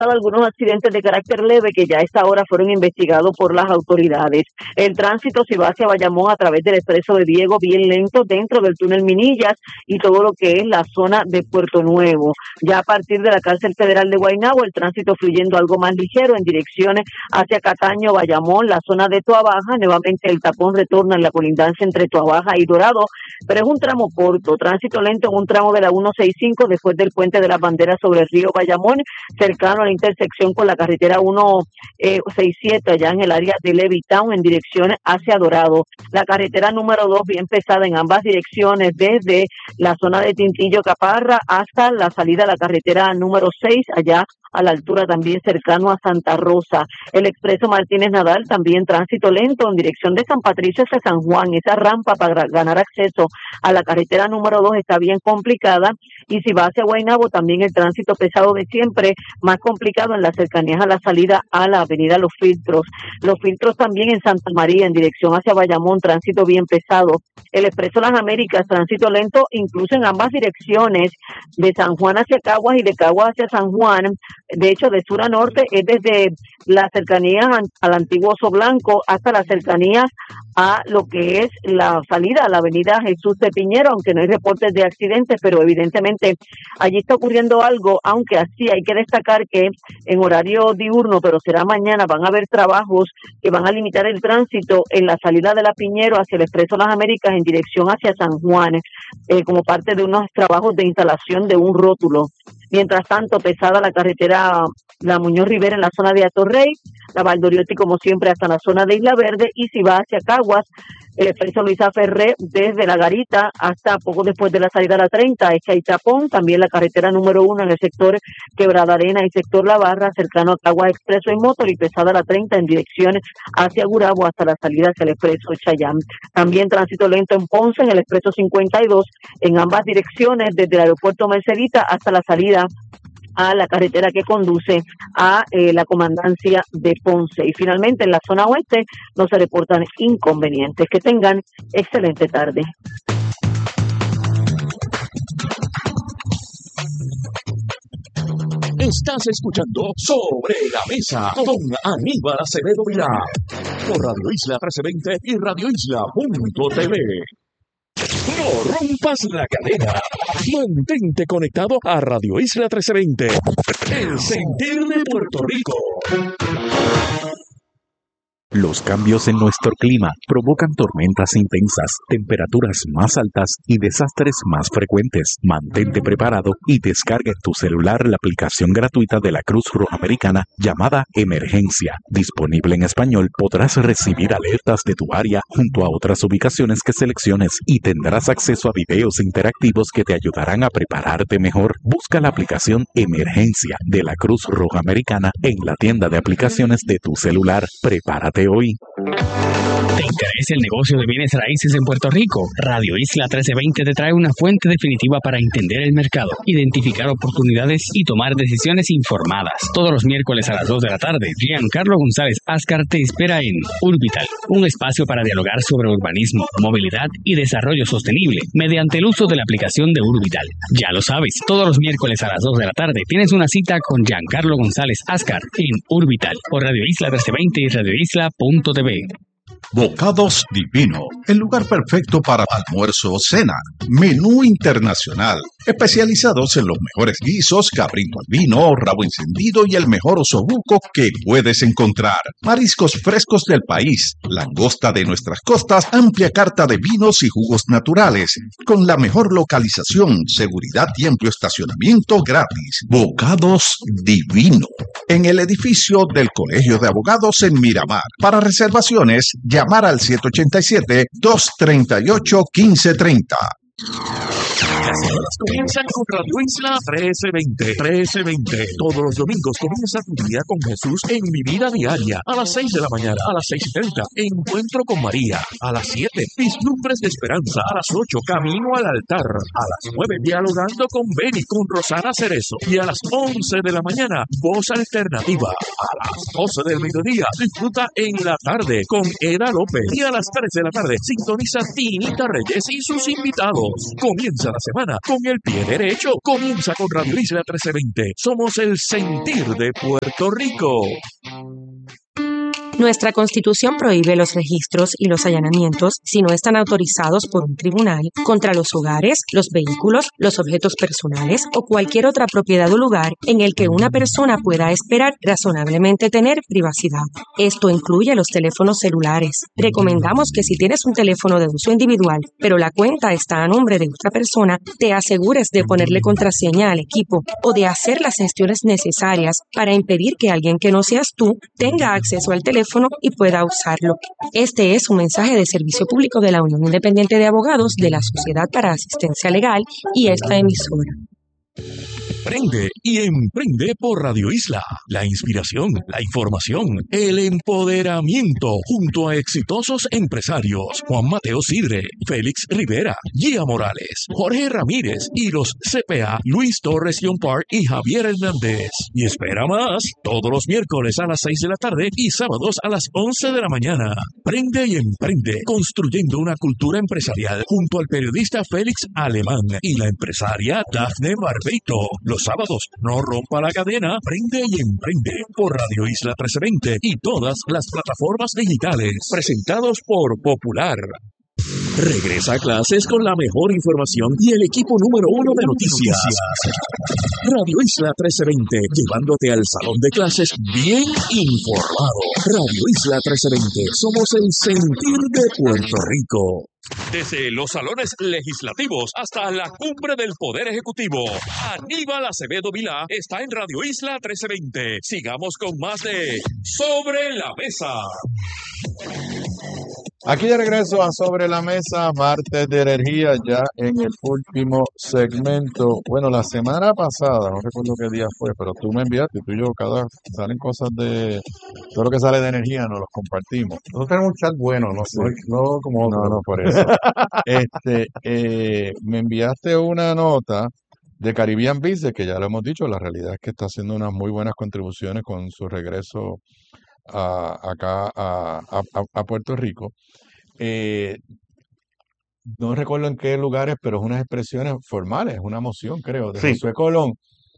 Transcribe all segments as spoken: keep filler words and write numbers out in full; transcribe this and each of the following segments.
algunos accidentes de carácter leve que ya a esta hora fueron investigados por las autoridades. El tránsito si va hacia Bayamón a través del expreso de Diego bien lento dentro del túnel Minillas y todo lo que es la zona de Puerto Nuevo. Ya a partir de la cárcel federal de Guaynabo el tránsito fluyendo algo más ligero en direcciones hacia Cataño, Bayamón, la zona de Toabaja. Nuevamente el tapón retorna en la colindancia entre Toabaja y Dorado, pero es un tramo corto, tránsito lento en un tramo de la ciento sesenta y cinco después del puente de las banderas sobre el río Bayamón, cercano a la intersección con la carretera ciento sesenta y siete allá en el área de Levittown en dirección hacia Dorado. La carretera número dos bien pesada en ambas direcciones desde la zona de Tintillo Caparra hasta la salida a la carretera número seis allá a la altura también cercano a Santa Rosa. El expreso Martínez Nadal también tránsito lento en dirección de San Patricio hacia San Juan. Esa rampa para ganar acceso a la carretera número dos está bien complicada y si va hacia Guaynabo también el tránsito pesado de siempre, más complicado en las cercanías a la salida a la avenida Los Filtros. Los Filtros también en Santa María en dirección hacia Bayamón, tránsito bien pesado. El expreso Las Américas, tránsito lento incluso en ambas direcciones, de San Juan hacia Caguas y de Caguas hacia San Juan. De hecho, de sur a norte es desde las cercanías al antiguo Oso Blanco hasta las cercanías a lo que es la salida a la avenida Jesús de Piñero, aunque no hay reportes de accidentes, pero evidentemente allí está ocurriendo algo, aunque así hay que destacar que en horario diurno, pero será mañana, van a haber trabajos que van a limitar el tránsito en la salida de la Piñero hacia el Expreso Las Américas en dirección hacia San Juan, eh, como parte de unos trabajos de instalación de un rótulo. Mientras tanto, pesada la carretera La Muñoz Rivera en la zona de Atorrey, la Valdoriotti como siempre hasta la zona de Isla Verde, y si va hacia Caguas, el expreso Luisa Ferré desde La Garita hasta poco después de la salida a la treinta, es que hay tapón. También la carretera número uno en el sector Quebrada Arena y sector La Barra, cercano a Caguas Expreso y Motor, y pesada la treinta en dirección hacia Gurabo hasta la salida hacia el expreso Chayán. También tránsito lento en Ponce en el expreso cincuenta y dos en ambas direcciones desde el aeropuerto Mercedita hasta la salida a la carretera que conduce a eh, la comandancia de Ponce. Y finalmente en la zona oeste no se reportan inconvenientes. Que tengan excelente tarde. Estás escuchando Sobre la Mesa con Aníbal Acevedo Vilá por Radio Isla trescientos veinte y radio isla punto t v. No rompas la cadena. Mantente conectado a Radio Isla trescientos veinte. El sentir de Puerto Rico. Los cambios en nuestro clima provocan tormentas intensas, temperaturas más altas y desastres más frecuentes. Mantente preparado y descarga en tu celular la aplicación gratuita de la Cruz Roja Americana llamada Emergencia. Disponible en español, podrás recibir alertas de tu área junto a otras ubicaciones que selecciones y tendrás acceso a videos interactivos que te ayudarán a prepararte mejor. Busca la aplicación Emergencia de la Cruz Roja Americana en la tienda de aplicaciones de tu celular. Prepárate hoy. ¿Te interesa el negocio de bienes raíces en Puerto Rico? Radio Isla trece veinte te trae una fuente definitiva para entender el mercado, identificar oportunidades y tomar decisiones informadas. Todos los miércoles a las dos de la tarde, Giancarlo González Ascar te espera en Urbital, un espacio para dialogar sobre urbanismo, movilidad y desarrollo sostenible mediante el uso de la aplicación de Urbital. Ya lo sabes, todos los miércoles a las dos de la tarde tienes una cita con Giancarlo González Ascar en Urbital por Radio Isla trece veinte y radio isla punto t v. Bocados Divino, el lugar perfecto para almuerzo o cena. Menú internacional, especializados en los mejores guisos, cabrito al vino, rabo encendido y el mejor osobuco que puedes encontrar. Mariscos frescos del país, langosta de nuestras costas, amplia carta de vinos y jugos naturales, con la mejor localización, seguridad y amplio estacionamiento gratis. Bocados Divino, en el edificio del Colegio de Abogados en Miramar. Para reservaciones, llamar al siete ocho siete, dos tres ocho, uno cinco tres cero. Las horas comienzan con Radio Isla trece veinte. trece veinte. Todos los domingos comienza tu día con Jesús en Mi Vida Diaria. A las seis de la mañana, a las seis y treinta, Encuentro con María. A las siete, Vislumbres de Esperanza. A las ocho, Camino al Altar. A las nueve, Dialogando con Beni, con Rosana Cerezo. Y a las once de la mañana, Voz Alternativa. A las doce del mediodía, disfruta En la Tarde con Eda López. Y a las tres de la tarde, sintoniza Tinita Reyes y sus invitados. Comienza Comienza la semana con el pie derecho. Comienza con Radio Isla trece veinte. Somos el sentir de Puerto Rico. Nuestra Constitución prohíbe los registros y los allanamientos si no están autorizados por un tribunal contra los hogares, los vehículos, los objetos personales o cualquier otra propiedad o lugar en el que una persona pueda esperar razonablemente tener privacidad. Esto incluye los teléfonos celulares. Recomendamos que si tienes un teléfono de uso individual, pero la cuenta está a nombre de otra persona, te asegures de ponerle contraseña al equipo o de hacer las gestiones necesarias para impedir que alguien que no seas tú tenga acceso al teléfono y pueda usarlo. Este es un mensaje de servicio público de la Unión Independiente de Abogados de la Sociedad para Asistencia Legal y esta emisora. Prende y emprende por Radio Isla. La inspiración, la información, el empoderamiento junto a exitosos empresarios Juan Mateo Sidre, Félix Rivera, Gia Morales, Jorge Ramírez y los C P A Luis Torres Yompar y Javier Hernández. Y espera más, todos los miércoles a las seis de la tarde y sábados a las once de la mañana. Prende y emprende, construyendo una cultura empresarial junto al periodista Félix Alemán y la empresaria Dafne Barbeito. Los sábados, no rompa la cadena, prende y emprende por Radio Isla trece veinte y todas las plataformas digitales. Presentados por Popular. Regresa a clases con la mejor información y el equipo número uno de noticias. Radio Isla trece veinte, llevándote al salón de clases bien informado. Radio Isla trece veinte, somos el sentir de Puerto Rico. Desde los salones legislativos hasta la cumbre del Poder Ejecutivo, Aníbal Acevedo Vilá está en Radio Isla trece veinte. Sigamos con más de Sobre la Mesa. Aquí de regreso a Sobre la Mesa, martes de energía, ya en el último segmento. Bueno, la semana pasada, no recuerdo qué día fue, pero tú me enviaste, tú y yo, cada salen cosas de, todo lo que sale de energía nos los compartimos. Nosotros tenemos un chat bueno, no sé, no, no como No, no, por eso. Este, eh, me enviaste una nota de Caribbean Business, que ya lo hemos dicho, la realidad es que está haciendo unas muy buenas contribuciones con su regreso a, acá a, a, a Puerto Rico. Eh, no recuerdo en qué lugares, pero es unas expresiones formales, es una moción, creo, de Sí. Josué Colón,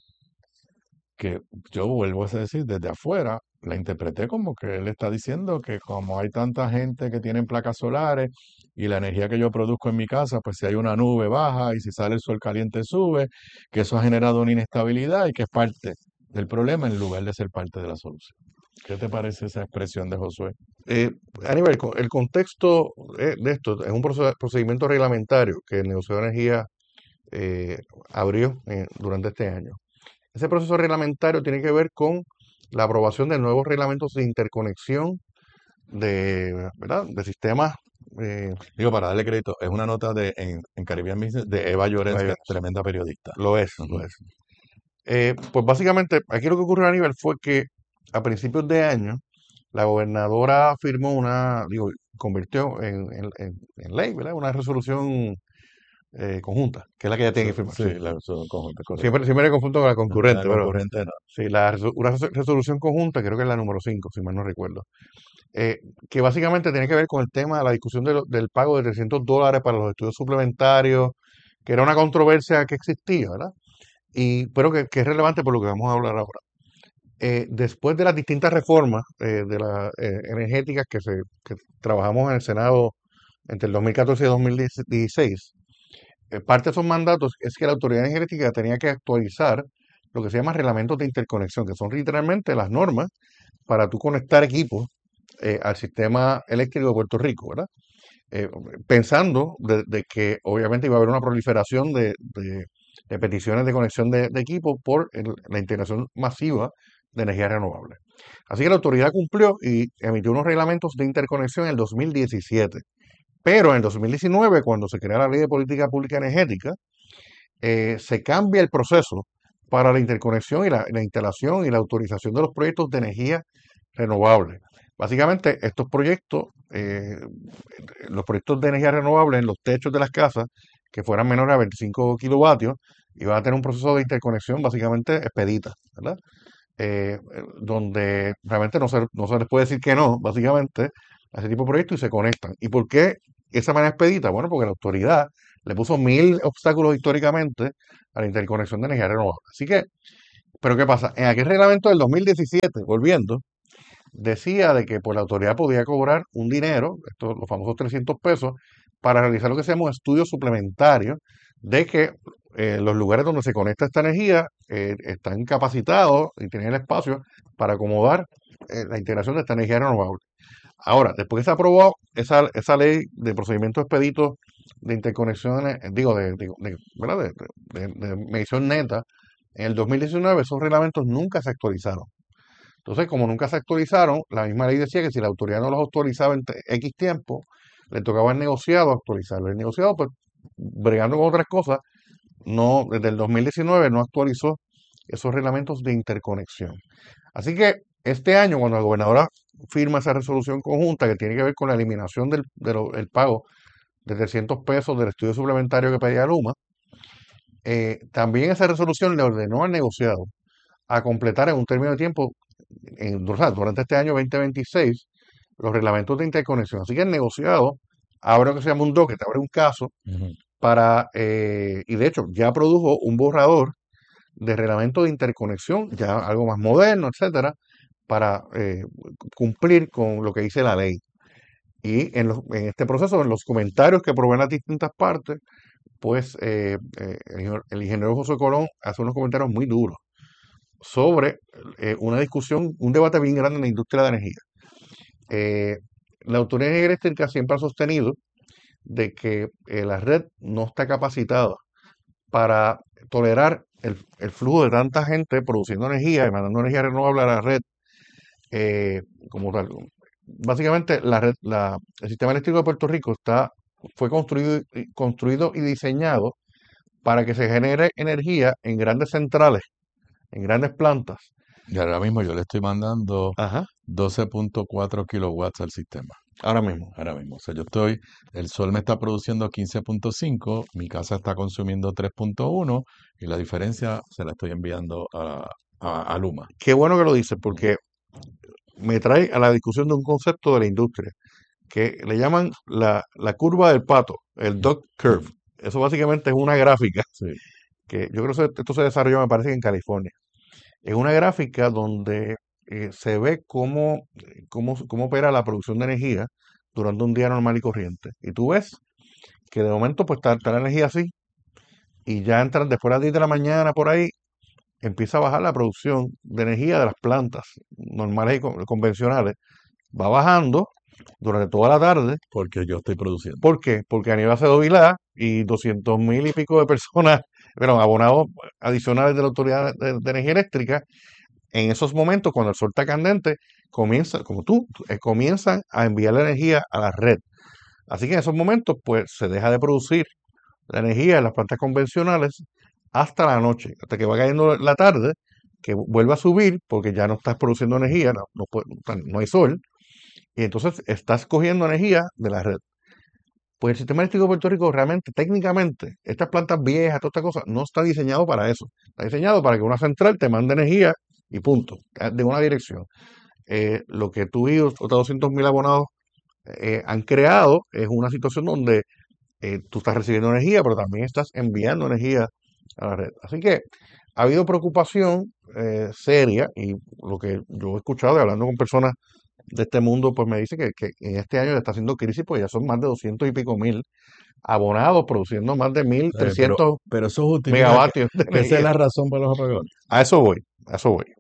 que yo vuelvo a decir, desde afuera, la interpreté como que él está diciendo que como hay tanta gente que tiene placas solares y la energía que yo produzco en mi casa, pues si hay una nube baja y si sale el sol caliente sube, que eso ha generado una inestabilidad y que es parte del problema en lugar de ser parte de la solución. ¿Qué te parece esa expresión de Josué? Eh, Aníbal, co- el contexto eh, de esto es un proce- procedimiento reglamentario que el negocio de energía eh, abrió eh, durante este año. Ese proceso reglamentario tiene que ver con la aprobación de nuevos reglamentos de interconexión de, ¿verdad? de sistemas. eh, Digo, para darle crédito, es una nota de en, en Caribbean Business de Eva Llorens, Eva que es Llorens. tremenda periodista. Lo es, Ujú. lo es. Eh, pues básicamente, aquí lo que ocurrió a nivel fue que a principios de año, la gobernadora firmó una, digo, convirtió en, en- en- en ley, ¿verdad? Una resolución eh, conjunta, que es la que ella tiene que firmar. Sí, Sí. la resolución conjunta, correcto. Siempre, siempre me confundo con la concurrente, La pero concurrente no. sí, la resol- una resol- resolución conjunta, creo que es la número cinco, si mal no recuerdo, eh, que básicamente tiene que ver con el tema de la discusión de lo- del pago de trescientos dólares para los estudios suplementarios, que era una controversia que existía, ¿verdad? Y, pero que, que es relevante por lo que vamos a hablar ahora. Eh, después de las distintas reformas eh, de las eh, energéticas que, se, que trabajamos en el Senado entre el dos mil catorce y dos mil dieciséis, eh, parte de esos mandatos es que la autoridad energética tenía que actualizar lo que se llama reglamentos de interconexión, que son literalmente las normas para tú conectar equipos eh, al sistema eléctrico de Puerto Rico, ¿verdad? Eh, pensando de, de que obviamente iba a haber una proliferación de, de- de peticiones de conexión de, de equipos por el- la integración masiva de energía renovable. Así que la autoridad cumplió y emitió unos reglamentos de interconexión en el dos mil diecisiete. Pero en el dos mil diecinueve, cuando se crea la Ley de Política Pública Energética, eh, se cambia el proceso para la interconexión y la, la instalación y la autorización de los proyectos de energía renovable. Básicamente, estos proyectos, eh, los proyectos de energía renovable en los techos de las casas que fueran menores a veinticinco kilovatios, iban a tener un proceso de interconexión básicamente expedita, ¿verdad? Eh, eh, donde realmente no se, no se les puede decir que no, básicamente, a ese tipo de proyectos y se conectan. ¿Y por qué esa manera expedita? Bueno, porque la autoridad le puso mil obstáculos históricamente a la interconexión de energía renovable. Así que, ¿pero qué pasa? En aquel reglamento del dos mil diecisiete, volviendo, decía de que por la autoridad podía cobrar un dinero, estos, los famosos trescientos pesos, para realizar lo que se llama un estudio suplementario de que eh, los lugares donde se conecta esta energía eh, están capacitados y tienen el espacio para acomodar eh, la integración de esta energía renovable. Ahora, después que se aprobó esa, esa ley de procedimientos expeditos de interconexiones, eh, digo, de, de, de, ¿verdad? de, de, de medición neta, en el dos mil diecinueve esos reglamentos nunca se actualizaron. Entonces, como nunca se actualizaron, la misma ley decía que si la autoridad no los autorizaba en X tiempo, le tocaba al negociado actualizarlo. El negociado, pues, bregando con otras cosas, no, desde el dos mil diecinueve no actualizó esos reglamentos de interconexión. Así que este año, cuando la gobernadora firma esa resolución conjunta que tiene que ver con la eliminación del, de lo, el pago de trescientos pesos del estudio suplementario que pedía Luma, eh, también esa resolución le ordenó al negociado a completar en un término de tiempo, en, o sea, durante este año veinte veintiséis, los reglamentos de interconexión. Así que el negociado abre lo que se llama un docket, abre un caso Ujú. para, eh, y de hecho ya produjo un borrador de reglamento de interconexión, ya algo más moderno, etcétera, para eh, cumplir con lo que dice la ley. Y en, los, en este proceso, en los comentarios que proveen las distintas partes, pues eh, eh, el, ingeniero- el ingeniero José Colón hace unos comentarios muy duros sobre eh, una discusión, un debate bien grande en la industria de la energía. Eh, la Autoridad de Energía Eléctrica siempre ha sostenido de que eh, la red no está capacitada para tolerar el, el flujo de tanta gente produciendo energía y mandando energía renovable a la red eh, como tal. Básicamente, la red, la, el sistema eléctrico de Puerto Rico está, fue construido, y- construido y diseñado para que se genere energía en grandes centrales, en grandes plantas. Y ahora mismo yo le estoy mandando Ajá. doce punto cuatro kilowatts al sistema. Ahora mismo. Ahora mismo. O sea, yo estoy, el sol me está produciendo quince punto cinco, mi casa está consumiendo tres punto uno y la diferencia se la estoy enviando a, a, a Luma. Qué bueno que lo dices, porque me trae a la discusión de un concepto de la industria que le llaman la, la curva del pato, el duck curve. Eso básicamente es una gráfica Sí. que yo creo que esto se desarrolló, me parece que en California. Es una gráfica donde eh, se ve cómo, cómo, cómo opera la producción de energía durante un día normal y corriente. Y tú ves que de momento pues está, está la energía así y ya entran después de las diez de la mañana por ahí, empieza a bajar la producción de energía de las plantas normales y con- convencionales. Va bajando durante toda la tarde. Porque yo estoy produciendo. ¿Por qué? Porque Aníbal Acevedo Vilá y doscientos mil y pico de personas, bueno, abonados adicionales de la Autoridad de, de Energía Eléctrica, en esos momentos, cuando el sol está candente, comienza, como tú, eh, comienzan a enviar la energía a la red. Así que en esos momentos, pues, se deja de producir la energía en las plantas convencionales hasta la noche, hasta que va cayendo la tarde, que vuelve a subir, porque ya no estás produciendo energía, no, no puede- no hay sol, y entonces estás cogiendo energía de la red. Pues el sistema eléctrico de Puerto Rico realmente, técnicamente, estas plantas viejas, todas estas cosas, no está diseñado para eso. Está diseñado para que una central te mande energía y punto, eh, de una dirección. Eh, lo que tú y otros doscientos mil abonados eh, han creado es una situación donde eh, tú estás recibiendo energía, pero también estás enviando energía a la red. Así que ha habido preocupación eh, seria y lo que yo he escuchado y hablando con personas de este mundo, pues me dice que, que en este año está haciendo crisis, pues ya son más de doscientos y pico mil abonados produciendo más de mil Eh, pero, trescientos pero eso justifica que, megavatios de que esa es energía. la razón para los apagones. A eso voy, a eso voy.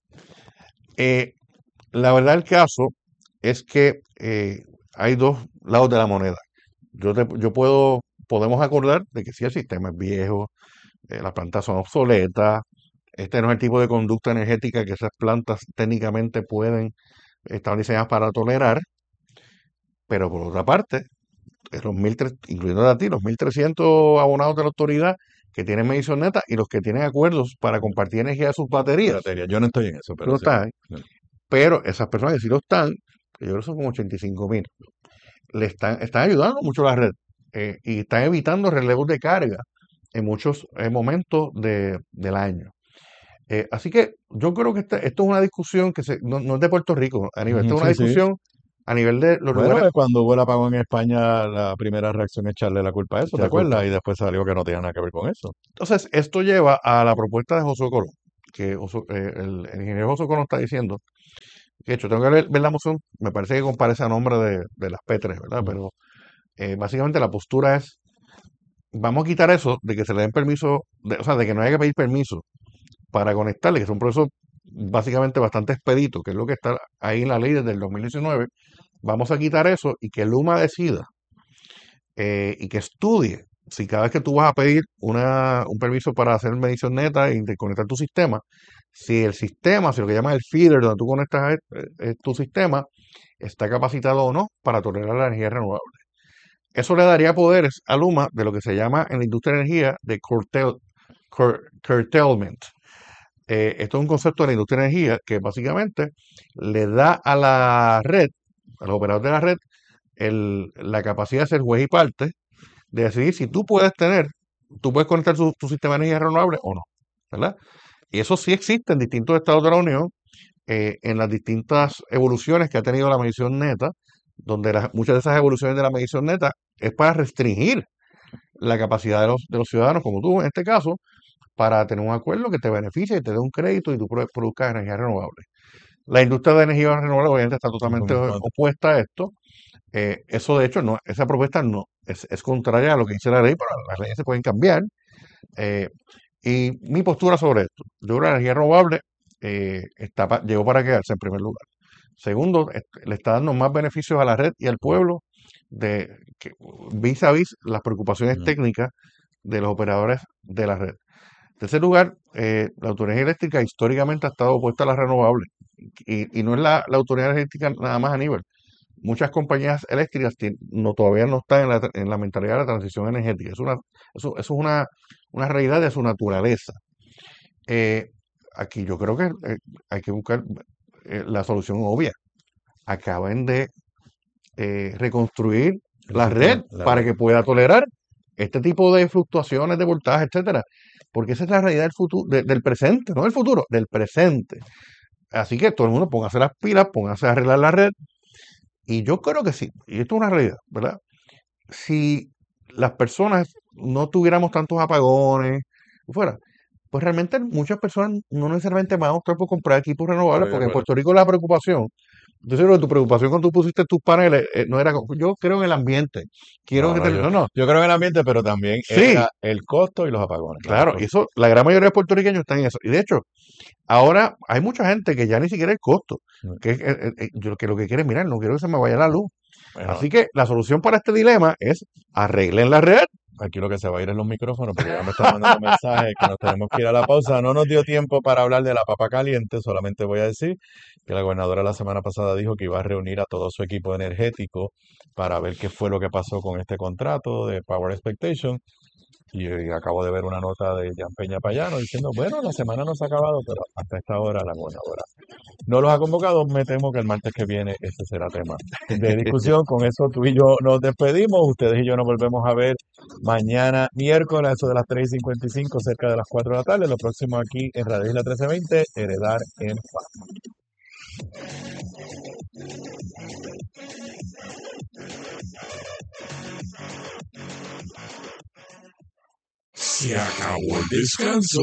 Eh, la verdad del caso es que eh, hay dos lados de la moneda. Yo, te- yo puedo, podemos acordar de que si el sistema es viejo, eh, las plantas son obsoletas, este no es el tipo de conducta energética que esas plantas técnicamente pueden estar diseñadas para tolerar, pero por otra parte, eh, los mil trescientos, incluyendo a ti, los mil trescientos abonados de la autoridad que tienen medición neta y los que tienen acuerdos para compartir energía de sus baterías. Batería. Yo no estoy en eso, Tú pero no sí. estás ahí. Sí. Pero esas personas que sí lo están, que yo creo que son como ochenta y cinco mil, le están, están ayudando mucho a la red eh, y están evitando relevos de carga en muchos eh, momentos de- del año. Eh, así que yo creo que este- esto es una discusión que se- no, no es de Puerto Rico, a nivel, Ujú, esta es una sí, sí. discusión a nivel de los Bueno, lugares. cuando hubo el apagón en España, la primera reacción es echarle la culpa a eso, ¿te La acuerdas? culpa. Y después salió que no tenía nada que ver con eso. Entonces, esto lleva a la propuesta de Josué Colón, que Josué- eh, el, el ingeniero Josué Colón está diciendo, que de hecho, tengo que ver, ver la moción, me parece que comparece a nombre de, de las P tres, ¿verdad? Mm. Pero eh, básicamente la postura es, vamos a quitar eso de que se le den permiso, de- o sea, de que no haya que pedir permiso para conectarle, que es un proceso básicamente bastante expedito, que es lo que está ahí en la ley desde el dos mil diecinueve. Vamos a quitar eso y que Luma decida eh, y que estudie si cada vez que tú vas a pedir una, un permiso para hacer medición neta e interconectar tu sistema, si el sistema, si lo que llaman el feeder, donde tú conectas eh, eh, tu sistema, está capacitado o no para tolerar la energía renovable. Eso le daría poderes a Luma de lo que se llama en la industria de energía de curtail- cur- curtailment. Eh, esto es un concepto de la industria de energía que básicamente le da a la red, a los operadores de la red, el- la capacidad de ser juez y parte, de decidir si tú puedes tener, tú puedes conectar tu, tu sistema de energía renovable o no, ¿verdad? Y eso sí existe en distintos estados de la Unión, eh, en las distintas evoluciones que ha tenido la medición neta, donde las- muchas de esas evoluciones de la medición neta es para restringir la capacidad de los, de los ciudadanos, como tú en este caso, para tener un acuerdo que te beneficie y te dé un crédito y tú pro- produzcas energía renovable. La industria de energía renovable obviamente está totalmente Ujú. opuesta a esto. Eh, eso de hecho, no, esa propuesta no es, es contraria a lo que dice la ley, pero las leyes se pueden cambiar. Eh, y mi postura sobre esto, yo creo que la energía renovable eh, está pa- llegó para quedarse en primer lugar. Segundo, est- le está dando más beneficios a la red y al pueblo de que, vis a vis las preocupaciones Mm. técnicas de los operadores de la red. En tercer lugar, eh, la autoridad eléctrica históricamente ha estado opuesta a las renovables. Y, y no es la, la autoridad eléctrica nada más a nivel. Muchas compañías eléctricas tien- no, todavía no están en la, tra- en la mentalidad de la transición energética. Es una, eso, eso es una, una realidad de su naturaleza. Eh, Aquí yo creo que eh, hay que buscar eh, la solución obvia. Acaben de eh, reconstruir El la sistema, red la para red. que pueda tolerar este tipo de fluctuaciones de voltaje, etcétera. Porque esa es la realidad del futuro, del presente, no del futuro, del presente. Así que todo el mundo póngase las pilas, póngase a arreglar la red. Y yo creo que sí, y esto es una realidad, ¿verdad? Si las personas no tuviéramos tantos apagones, fuera, pues realmente muchas personas no necesariamente van a optar por comprar equipos renovables, Estoy de porque en acuerdo. Puerto Rico la preocupación, yo sé que tu preocupación cuando tú pusiste tus paneles eh, no era, con- yo creo en el ambiente, quiero No, que no, te- yo, no, no, yo creo en el ambiente, pero también sí, era el costo y los apagones, las dos claro, y cosas. eso, la gran mayoría de puertorriqueños están en eso, y de hecho, ahora hay mucha gente que ya ni siquiera el costo, Mm. que, es- eh, eh, eh, yo que lo que quiere es, mirar, no quiero que se me vaya la luz. Bueno, Así que la solución para este dilema es arreglen la red. aquí lo que se va a ir es los micrófonos, porque ya me están mandando mensajes que nos tenemos que ir a la pausa. No nos dio tiempo para hablar de la papa caliente, solamente voy a decir que la gobernadora la semana pasada dijo que iba a reunir a todo su equipo energético para ver qué fue lo que pasó con este contrato de Power Expectation. Y, eh, acabo de ver una nota de Jan Peña Payano diciendo, bueno, la semana no se ha acabado, pero hasta esta hora la gobernadora no los ha convocado. Me temo que el martes que viene ese será tema de discusión. Con eso tú y yo nos despedimos. Ustedes y yo nos volvemos a ver mañana miércoles, a eso de las tres y cincuenta y cinco, cerca de las cuatro de la tarde. Lo próximo aquí en Radio Isla trece veinte, Heredar en Paz. Se acabó el descanso.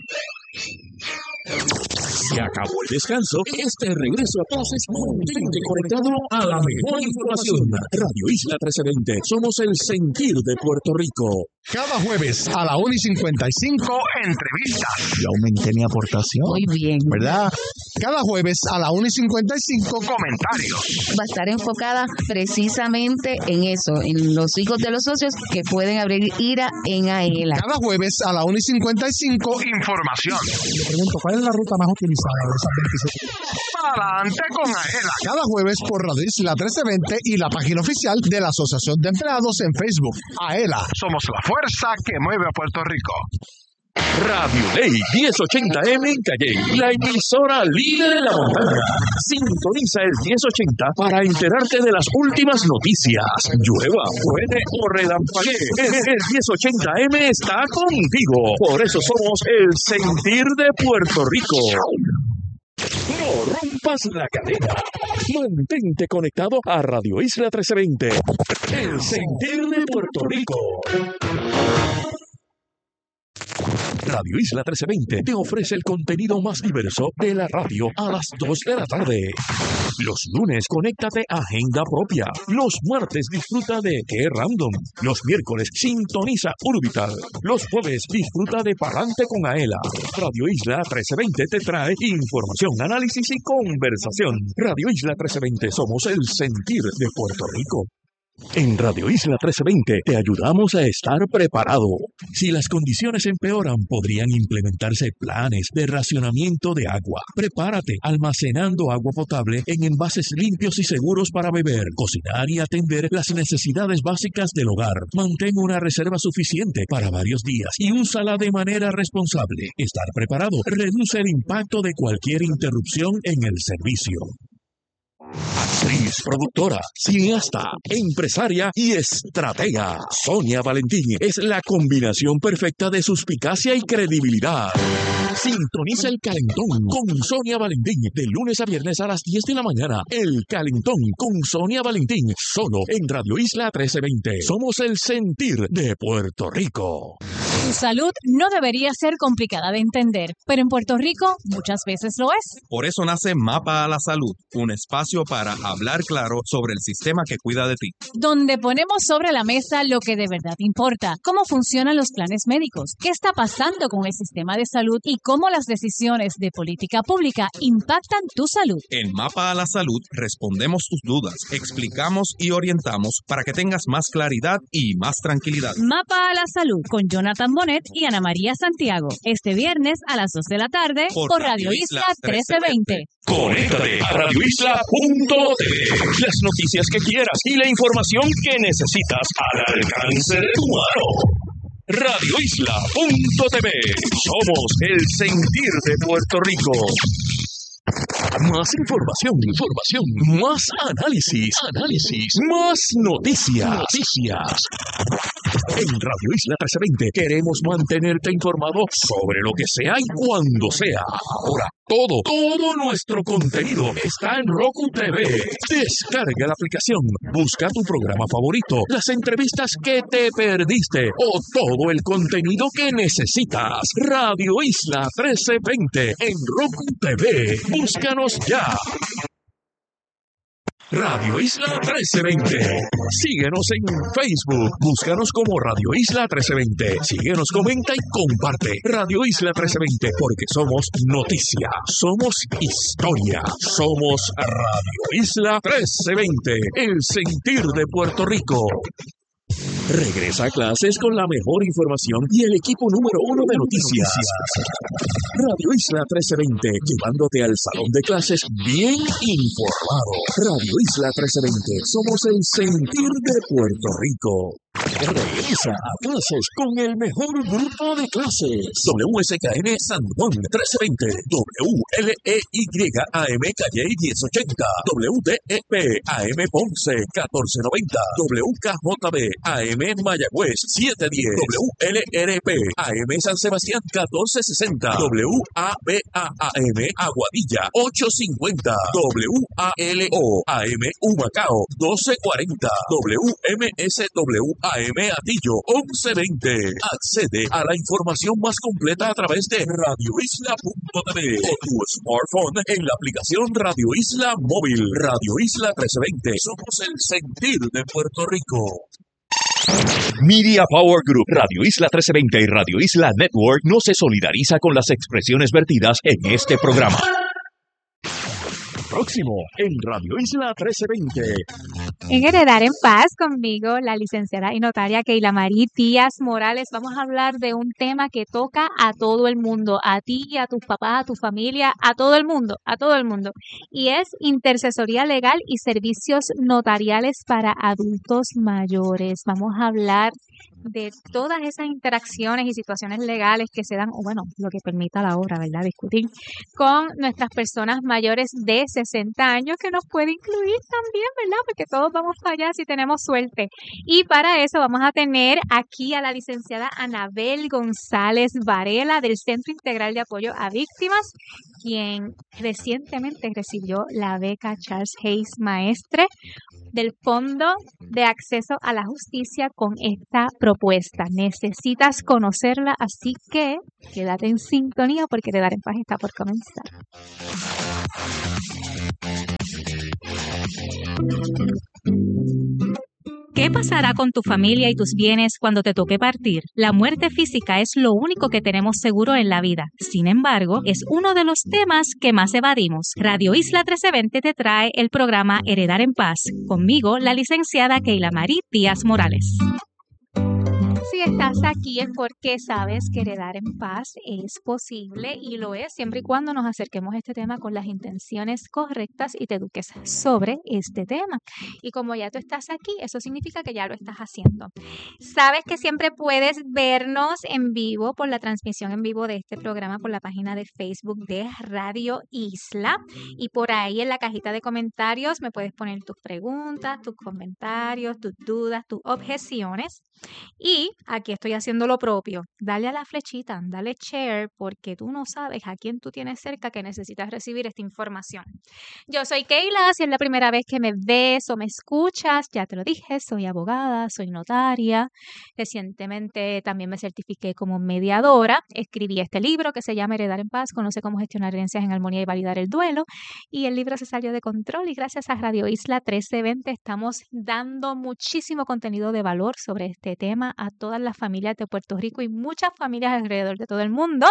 Se acabó el descanso. Este regreso a clases mantente conectado a la mejor información. Radio Isla trece veinte. Somos el sentir de Puerto Rico. Cada jueves a la una y cincuenta y cinco, entrevistas. Yo aumenté mi aportación. Muy bien. ¿Verdad? Cada jueves a la una y cincuenta y cinco, comentarios. Va a estar enfocada precisamente en eso, en los hijos de los socios que pueden abrir IRA en AELA. Cada jueves a la una y cincuenta y cinco, información. Le pregunto, ¿cuál es la ruta más utilizada de esas veintisiete? Adelante con AELA. Cada jueves por Radio Isla trece veinte y la página oficial de la Asociación de Empleados en Facebook. AELA, somos la fuerza que mueve a Puerto Rico. Radio Ley diez ochenta M en Calle, la emisora líder de la montaña. Sintoniza el diez ochenta para enterarte de las últimas noticias. Llueva, puede o relampaguee. El, el diez ochenta M está contigo. Por eso somos el sentir de Puerto Rico. No rompa rompas la cadena. Mantente conectado a Radio Isla trece veinte, el sentir de Puerto Rico. Radio Isla trece veinte te ofrece el contenido más diverso de la radio a las dos de la tarde. Los lunes, conéctate a Agenda Propia. Los martes, disfruta de Qué Random. Los miércoles, sintoniza Urbital. Los jueves, disfruta de Parante con Aela. Radio Isla trece veinte te trae información, análisis y conversación. Radio Isla trece veinte, somos el sentir de Puerto Rico. En Radio Isla trece veinte te ayudamos a estar preparado. Si las condiciones empeoran, podrían implementarse planes de racionamiento de agua. Prepárate almacenando agua potable en envases limpios y seguros para beber, cocinar y atender las necesidades básicas del hogar. Mantén una reserva suficiente para varios días y úsala de manera responsable. Estar preparado reduce el impacto de cualquier interrupción en el servicio. Actriz, productora, cineasta, empresaria y estratega. Sonia Valentín es la combinación perfecta de suspicacia y credibilidad. Sintoniza El Calentón con Sonia Valentín de lunes a viernes a las diez de la mañana. El Calentón con Sonia Valentín, solo en Radio Isla trece veinte. Somos el sentir de Puerto Rico. Tu salud no debería ser complicada de entender, pero en Puerto Rico muchas veces lo es. Por eso nace Mapa a la Salud, un espacio para hablar claro sobre el sistema que cuida de ti. Donde ponemos sobre la mesa lo que de verdad importa, cómo funcionan los planes médicos, qué está pasando con el sistema de salud y cómo las decisiones de política pública impactan tu salud. En Mapa a la Salud respondemos tus dudas, explicamos y orientamos para que tengas más claridad y más tranquilidad. Mapa a la Salud con Jonathan Bonet y Ana María Santiago. Este viernes a las dos de la tarde por, por Radio Isla trece veinte. Conéctate a radio isla punto t v. Las noticias que quieras y la información que necesitas al alcance de tu mano. radio isla punto t v. Somos el sentir de Puerto Rico. Más información, información, más análisis, análisis, más noticias, noticias. En Radio Isla trece veinte queremos mantenerte informado sobre lo que sea y cuando sea. Ahora, todo, todo nuestro contenido está en Roku T V. Descarga la aplicación, busca tu programa favorito, las entrevistas que te perdiste o todo el contenido que necesitas. Radio Isla trece veinte en Roku T V. Búscanos ya. Radio Isla trece veinte. Síguenos en Facebook. Búscanos como Radio Isla trece veinte. Síguenos, comenta y comparte. Radio Isla trece veinte, porque somos noticia, somos historia, somos Radio Isla trece veinte, el sentir de Puerto Rico. Regresa a clases con la mejor información y el equipo número uno de noticias. Radio Isla trece veinte, llevándote al salón de clases bien informado. Radio Isla trece veinte, somos el sentir de Puerto Rico. Regresa a clases con el mejor grupo de clases. W S K N San Juan trece veinte, W L E Y A M Calle diez ochenta, W D E P A M Ponce catorce noventa, W K J B A M Mayagüez siete diez, W L R P A M San Sebastián catorce sesenta, W A B A A M Aguadilla ocho cincuenta, W A L O A M Humacao doce cuarenta, W M S W A M Atillo once veinte. Accede a la información más completa a través de radio isla punto t v o tu smartphone en la aplicación Radio Isla Móvil. Radio Isla trece veinte. Somos el sentir de Puerto Rico. Media Power Group, Radio Isla trece veinte y Radio Isla Network no se solidariza con las expresiones vertidas en este programa. Próximo en Radio Isla trece veinte. En Heredar en Paz, conmigo, la licenciada y notaria Keila Marí Díaz Morales, vamos a hablar de un tema que toca a todo el mundo, a ti, a tus papás, a tu familia, a todo el mundo, a todo el mundo. Y es intercesoría legal y servicios notariales para adultos mayores. Vamos a hablar de todas esas interacciones y situaciones legales que se dan, o bueno, lo que permita la obra, ¿verdad? Discutir con nuestras personas mayores de sesenta años, que nos puede incluir también, ¿verdad? Porque todos vamos para allá si tenemos suerte. Y para eso vamos a tener aquí a la licenciada Anabel González Varela del Centro Integral de Apoyo a Víctimas, quien recientemente recibió la beca Charles Hayes Maestre del Fondo de Acceso a la Justicia con esta propuesta. Necesitas conocerla, así que quédate en sintonía porque Heredar en Paz está por comenzar. ¿Qué pasará con tu familia y tus bienes cuando te toque partir? La muerte física es lo único que tenemos seguro en la vida. Sin embargo, es uno de los temas que más evadimos. Radio Isla trece veinte te trae el programa Heredar en Paz. Conmigo, la licenciada Keila Marí Díaz Morales. Si estás aquí es porque sabes que heredar en paz es posible y lo es siempre y cuando nos acerquemos a este tema con las intenciones correctas y te eduques sobre este tema. Y como ya tú estás aquí, eso significa que ya lo estás haciendo. Sabes que siempre puedes vernos en vivo por la transmisión en vivo de este programa por la página de Facebook de Radio Isla y por ahí en la cajita de comentarios me puedes poner tus preguntas, tus comentarios, tus dudas, tus objeciones. Y aquí estoy haciendo lo propio. Dale a la flechita, dale share, porque tú no sabes a quién tú tienes cerca que necesitas recibir esta información. Yo soy Keila, si es la primera vez que me ves o me escuchas, ya te lo dije, soy abogada, soy notaria. Recientemente también me certifiqué como mediadora. Escribí este libro que se llama Heredar en Paz, conoce cómo gestionar herencias en armonía y validar el duelo. Y el libro se salió de control y gracias a Radio Isla trece veinte estamos dando muchísimo contenido de valor sobre este tema a todas las familias de Puerto Rico y muchas familias alrededor de todo el mundo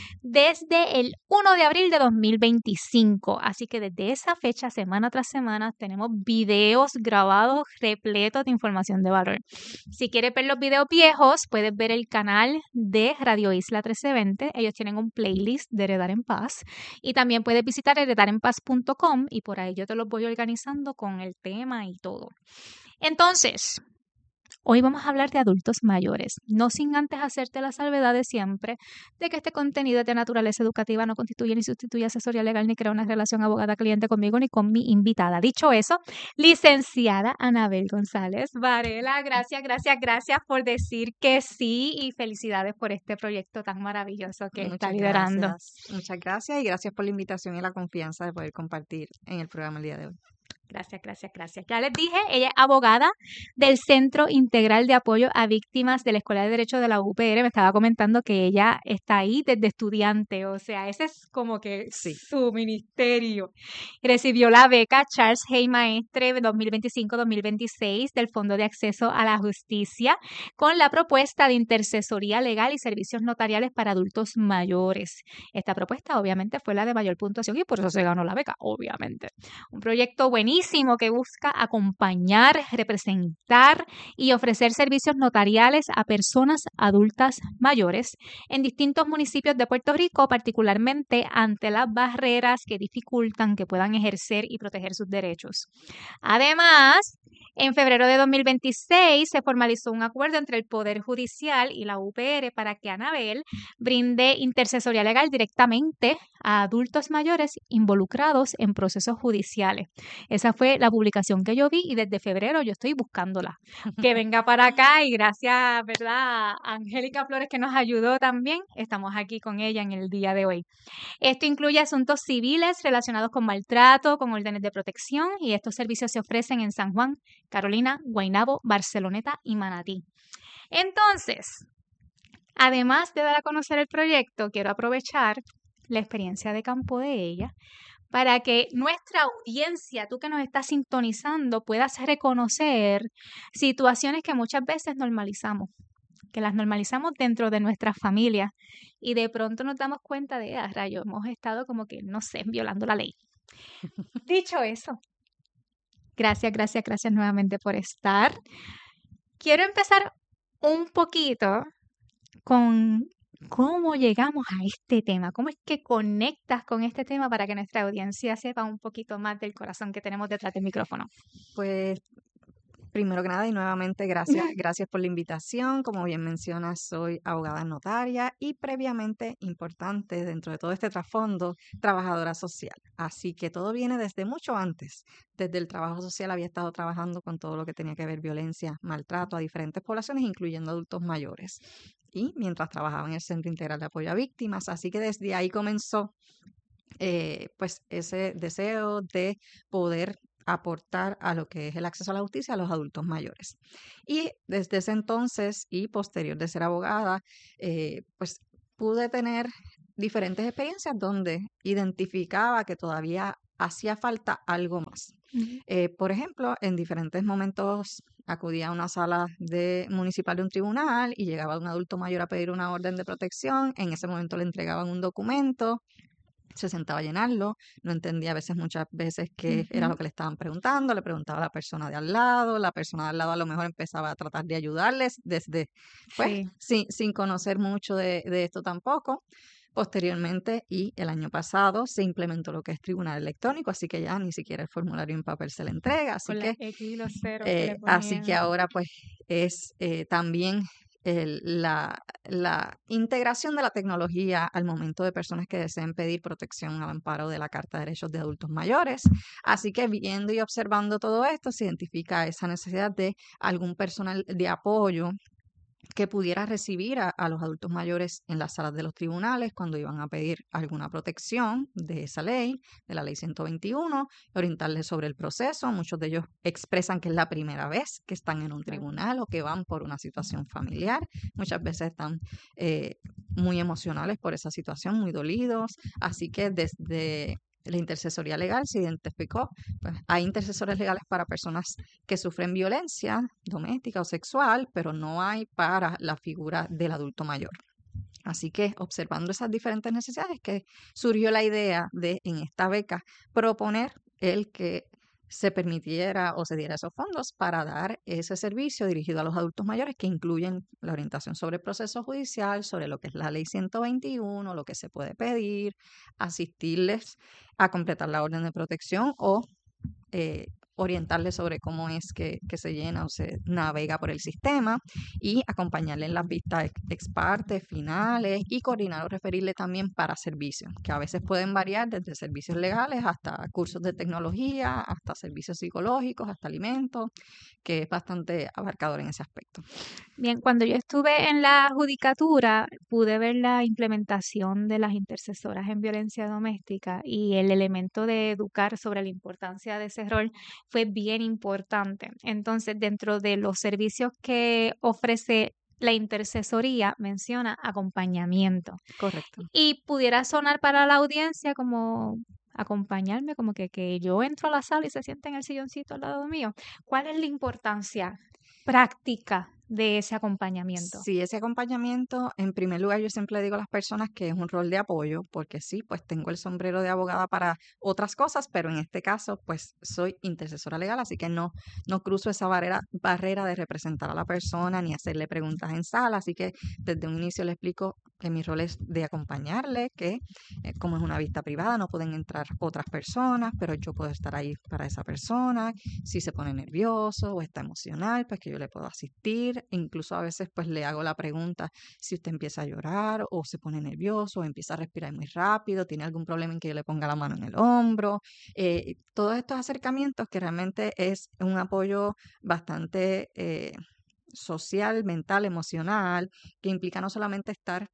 desde el primero de abril de dos mil veinticinco. Así que desde esa fecha, semana tras semana, tenemos videos grabados repletos de información de valor. Si quieres ver los videos viejos, puedes ver el canal de Radio Isla trece veinte. Ellos tienen un playlist de Heredar en Paz y también puedes visitar heredar en paz punto com y por ahí yo te los voy organizando con el tema y todo. Entonces, hoy vamos a hablar de adultos mayores, no sin antes hacerte la salvedad de siempre de que este contenido es de naturaleza educativa, no constituye ni sustituye asesoría legal ni crea una relación abogada-cliente conmigo ni con mi invitada. Dicho eso, licenciada Anabel González Varela, gracias, gracias, gracias por decir que sí y felicidades por este proyecto tan maravilloso que Muchas está liderando. Gracias. Muchas gracias y gracias por la invitación y la confianza de poder compartir en el programa el día de hoy. Gracias, gracias, gracias. Ya les dije, ella es abogada del Centro Integral de Apoyo a Víctimas de la Escuela de Derecho de la U P R. Me estaba comentando que ella está ahí desde estudiante, o sea, ese es como que sí. Su ministerio. Recibió la beca Charles Hayes Maestre dos mil veinticinco dos mil veintiséis del Fondo de Acceso a la Justicia con la propuesta de intercesoría legal y servicios notariales para adultos mayores. Esta propuesta obviamente fue la de mayor puntuación y por eso se ganó la beca, obviamente. Un proyecto buenísimo que busca acompañar, representar y ofrecer servicios notariales a personas adultas mayores en distintos municipios de Puerto Rico, particularmente ante las barreras que dificultan que puedan ejercer y proteger sus derechos. Además, en febrero de dos mil veintiséis se formalizó un acuerdo entre el Poder Judicial y la U P R para que Anabel brinde intercesoría legal directamente a adultos mayores involucrados en procesos judiciales. Esa fue la publicación que yo vi y desde febrero yo estoy buscándola. Que venga para acá y gracias, ¿verdad? A Angélica Flores que nos ayudó también. Estamos aquí con ella en el día de hoy. Esto incluye asuntos civiles relacionados con maltrato, con órdenes de protección y estos servicios se ofrecen en San Juan, Carolina, Guaynabo, Barceloneta y Manatí. Entonces, además de dar a conocer el proyecto, quiero aprovechar la experiencia de campo de ella para que nuestra audiencia, tú que nos estás sintonizando, puedas reconocer situaciones que muchas veces normalizamos, que las normalizamos dentro de nuestras familias y de pronto nos damos cuenta de, ah, rayos, hemos estado como que, no sé, violando la ley. Dicho eso, gracias, gracias, gracias nuevamente por estar. Quiero empezar un poquito con cómo llegamos a este tema, cómo es que conectas con este tema para que nuestra audiencia sepa un poquito más del corazón que tenemos detrás del micrófono. Pues Primero que nada y nuevamente gracias, gracias por la invitación. Como bien mencionas, soy abogada notaria y previamente, importante dentro de todo este trasfondo, trabajadora social. Así que todo viene desde mucho antes. Desde el trabajo social había estado trabajando con todo lo que tenía que ver violencia, maltrato a diferentes poblaciones, incluyendo adultos mayores. Y mientras trabajaba en el Centro Integral de Apoyo a Víctimas, así que desde ahí comenzó eh, pues ese deseo de poder aportar a lo que es el acceso a la justicia a los adultos mayores. Y desde ese entonces y posterior de ser abogada, eh, pues pude tener diferentes experiencias donde identificaba que todavía hacía falta algo más. Ujú. Eh, por ejemplo, en diferentes momentos acudía a una sala de, municipal de un tribunal y llegaba un adulto mayor a pedir una orden de protección. En ese momento le entregaban un documento, se sentaba a llenarlo, no entendía a veces, muchas veces, qué era lo Ujú. que le estaban preguntando, le preguntaba a la persona de al lado, la persona de al lado a lo mejor empezaba a tratar de ayudarles desde, pues, Sí. sin, sin conocer mucho de, de esto tampoco. Posteriormente, y el año pasado, se implementó lo que es tribunal electrónico, así que ya ni siquiera el formulario en papel se le entrega, así Con que, las X y los ceros que eh, le así que ponían. ahora pues es eh, también el- la, la integración de la tecnología al momento de personas que deseen pedir protección al amparo de la Carta de Derechos de Adultos Mayores. Así que viendo y observando todo esto, se identifica esa necesidad de algún personal de apoyo que pudiera recibir a, a los adultos mayores en las salas de los tribunales cuando iban a pedir alguna protección de esa ley, de la ley ciento veintiuno, orientarles sobre el proceso. Muchos de ellos expresan que es la primera vez que están en un tribunal o que van por una situación familiar. Muchas veces están eh, muy emocionales por esa situación, muy dolidos. Así que desde la intercesoría legal se identificó, pues hay intercesores legales para personas que sufren violencia doméstica o sexual, pero no hay para la figura del adulto mayor. Así que observando esas diferentes necesidades que surgió la idea de en esta beca proponer el que se permitiera o se diera esos fondos para dar ese servicio dirigido a los adultos mayores, que incluyen la orientación sobre el proceso judicial, sobre lo que es la ley ciento veintiuno, lo que se puede pedir, asistirles a completar la orden de protección o eh, orientarles sobre cómo es que, que se llena o se navega por el sistema y acompañarle en las vistas ex, ex parte, finales y coordinar o referirle también para servicios, que a veces pueden variar desde servicios legales hasta cursos de tecnología, hasta servicios psicológicos, hasta alimentos, que es bastante abarcador en ese aspecto. Bien, cuando yo estuve en la judicatura, pude ver la implementación de las intercesoras en violencia doméstica y el elemento de educar sobre la importancia de ese rol fue bien importante. Entonces, dentro de los servicios que ofrece la intercesoría, menciona acompañamiento. Correcto. Y pudiera sonar para la audiencia como acompañarme, como que, que yo entro a la sala y se sienta en el silloncito al lado mío. ¿Cuál es la importancia práctica de ese acompañamiento? Sí, ese acompañamiento, en primer lugar, yo siempre le digo a las personas que es un rol de apoyo, porque sí, pues tengo el sombrero de abogada para otras cosas, pero en este caso, pues soy intercesora legal, así que no, no cruzo esa barrera, barrera de representar a la persona ni hacerle preguntas en sala, así que desde un inicio le explico que mi rol es de acompañarle, que eh, como es una vista privada, no pueden entrar otras personas, pero yo puedo estar ahí para esa persona. Si se pone nervioso o está emocional, pues que yo le puedo asistir. Incluso a veces pues le hago la pregunta si usted empieza a llorar o se pone nervioso o empieza a respirar muy rápido, tiene algún problema en que yo le ponga la mano en el hombro. Eh, todos estos acercamientos que realmente es un apoyo bastante eh, social, mental, emocional, que implica no solamente estar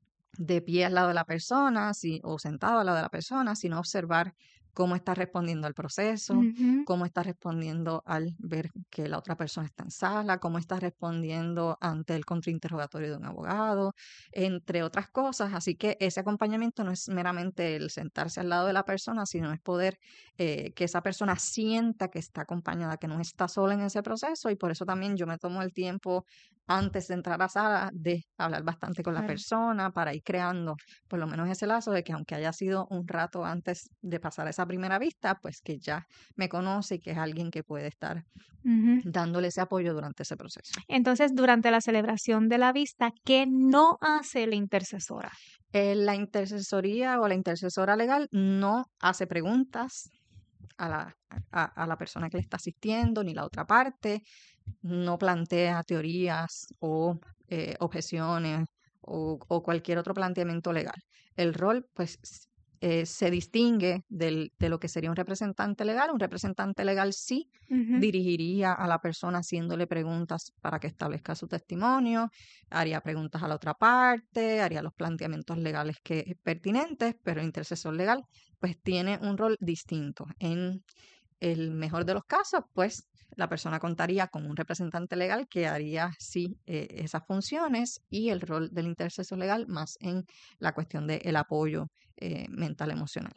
de pie al lado de la persona si, o sentado al lado de la persona, sino observar cómo está respondiendo al proceso, Ujú. cómo está respondiendo al ver que la otra persona está en sala, cómo está respondiendo ante el contrainterrogatorio de un abogado, entre otras cosas. Así que ese acompañamiento no es meramente el sentarse al lado de la persona, sino es poder eh, que esa persona sienta que está acompañada, que no está sola en ese proceso, y por eso también yo me tomo el tiempo antes de entrar a sala de hablar bastante con la Claro. persona para ir creando por lo menos ese lazo de que aunque haya sido un rato antes de pasar esa primera vista, pues que ya me conoce y que es alguien que puede estar Ujú. dándole ese apoyo durante ese proceso. Entonces, durante la celebración de la vista, ¿qué no hace la intercesora? Eh, la intercesoría o la intercesora legal no hace preguntas, a la, a, a la persona que le está asistiendo, ni la otra parte, no plantea teorías o eh, objeciones o, o cualquier otro planteamiento legal. El rol, pues, eh, se distingue del, de lo que sería un representante legal. Un representante legal sí Ujú. dirigiría a la persona haciéndole preguntas para que establezca su testimonio, haría preguntas a la otra parte, haría los planteamientos legales que pertinentes, pero el intercesor legal pues tiene un rol distinto. En el mejor de los casos, pues la persona contaría con un representante legal que haría sí eh, esas funciones, y el rol del intercesor legal más en la cuestión del apoyo eh, mental emocional.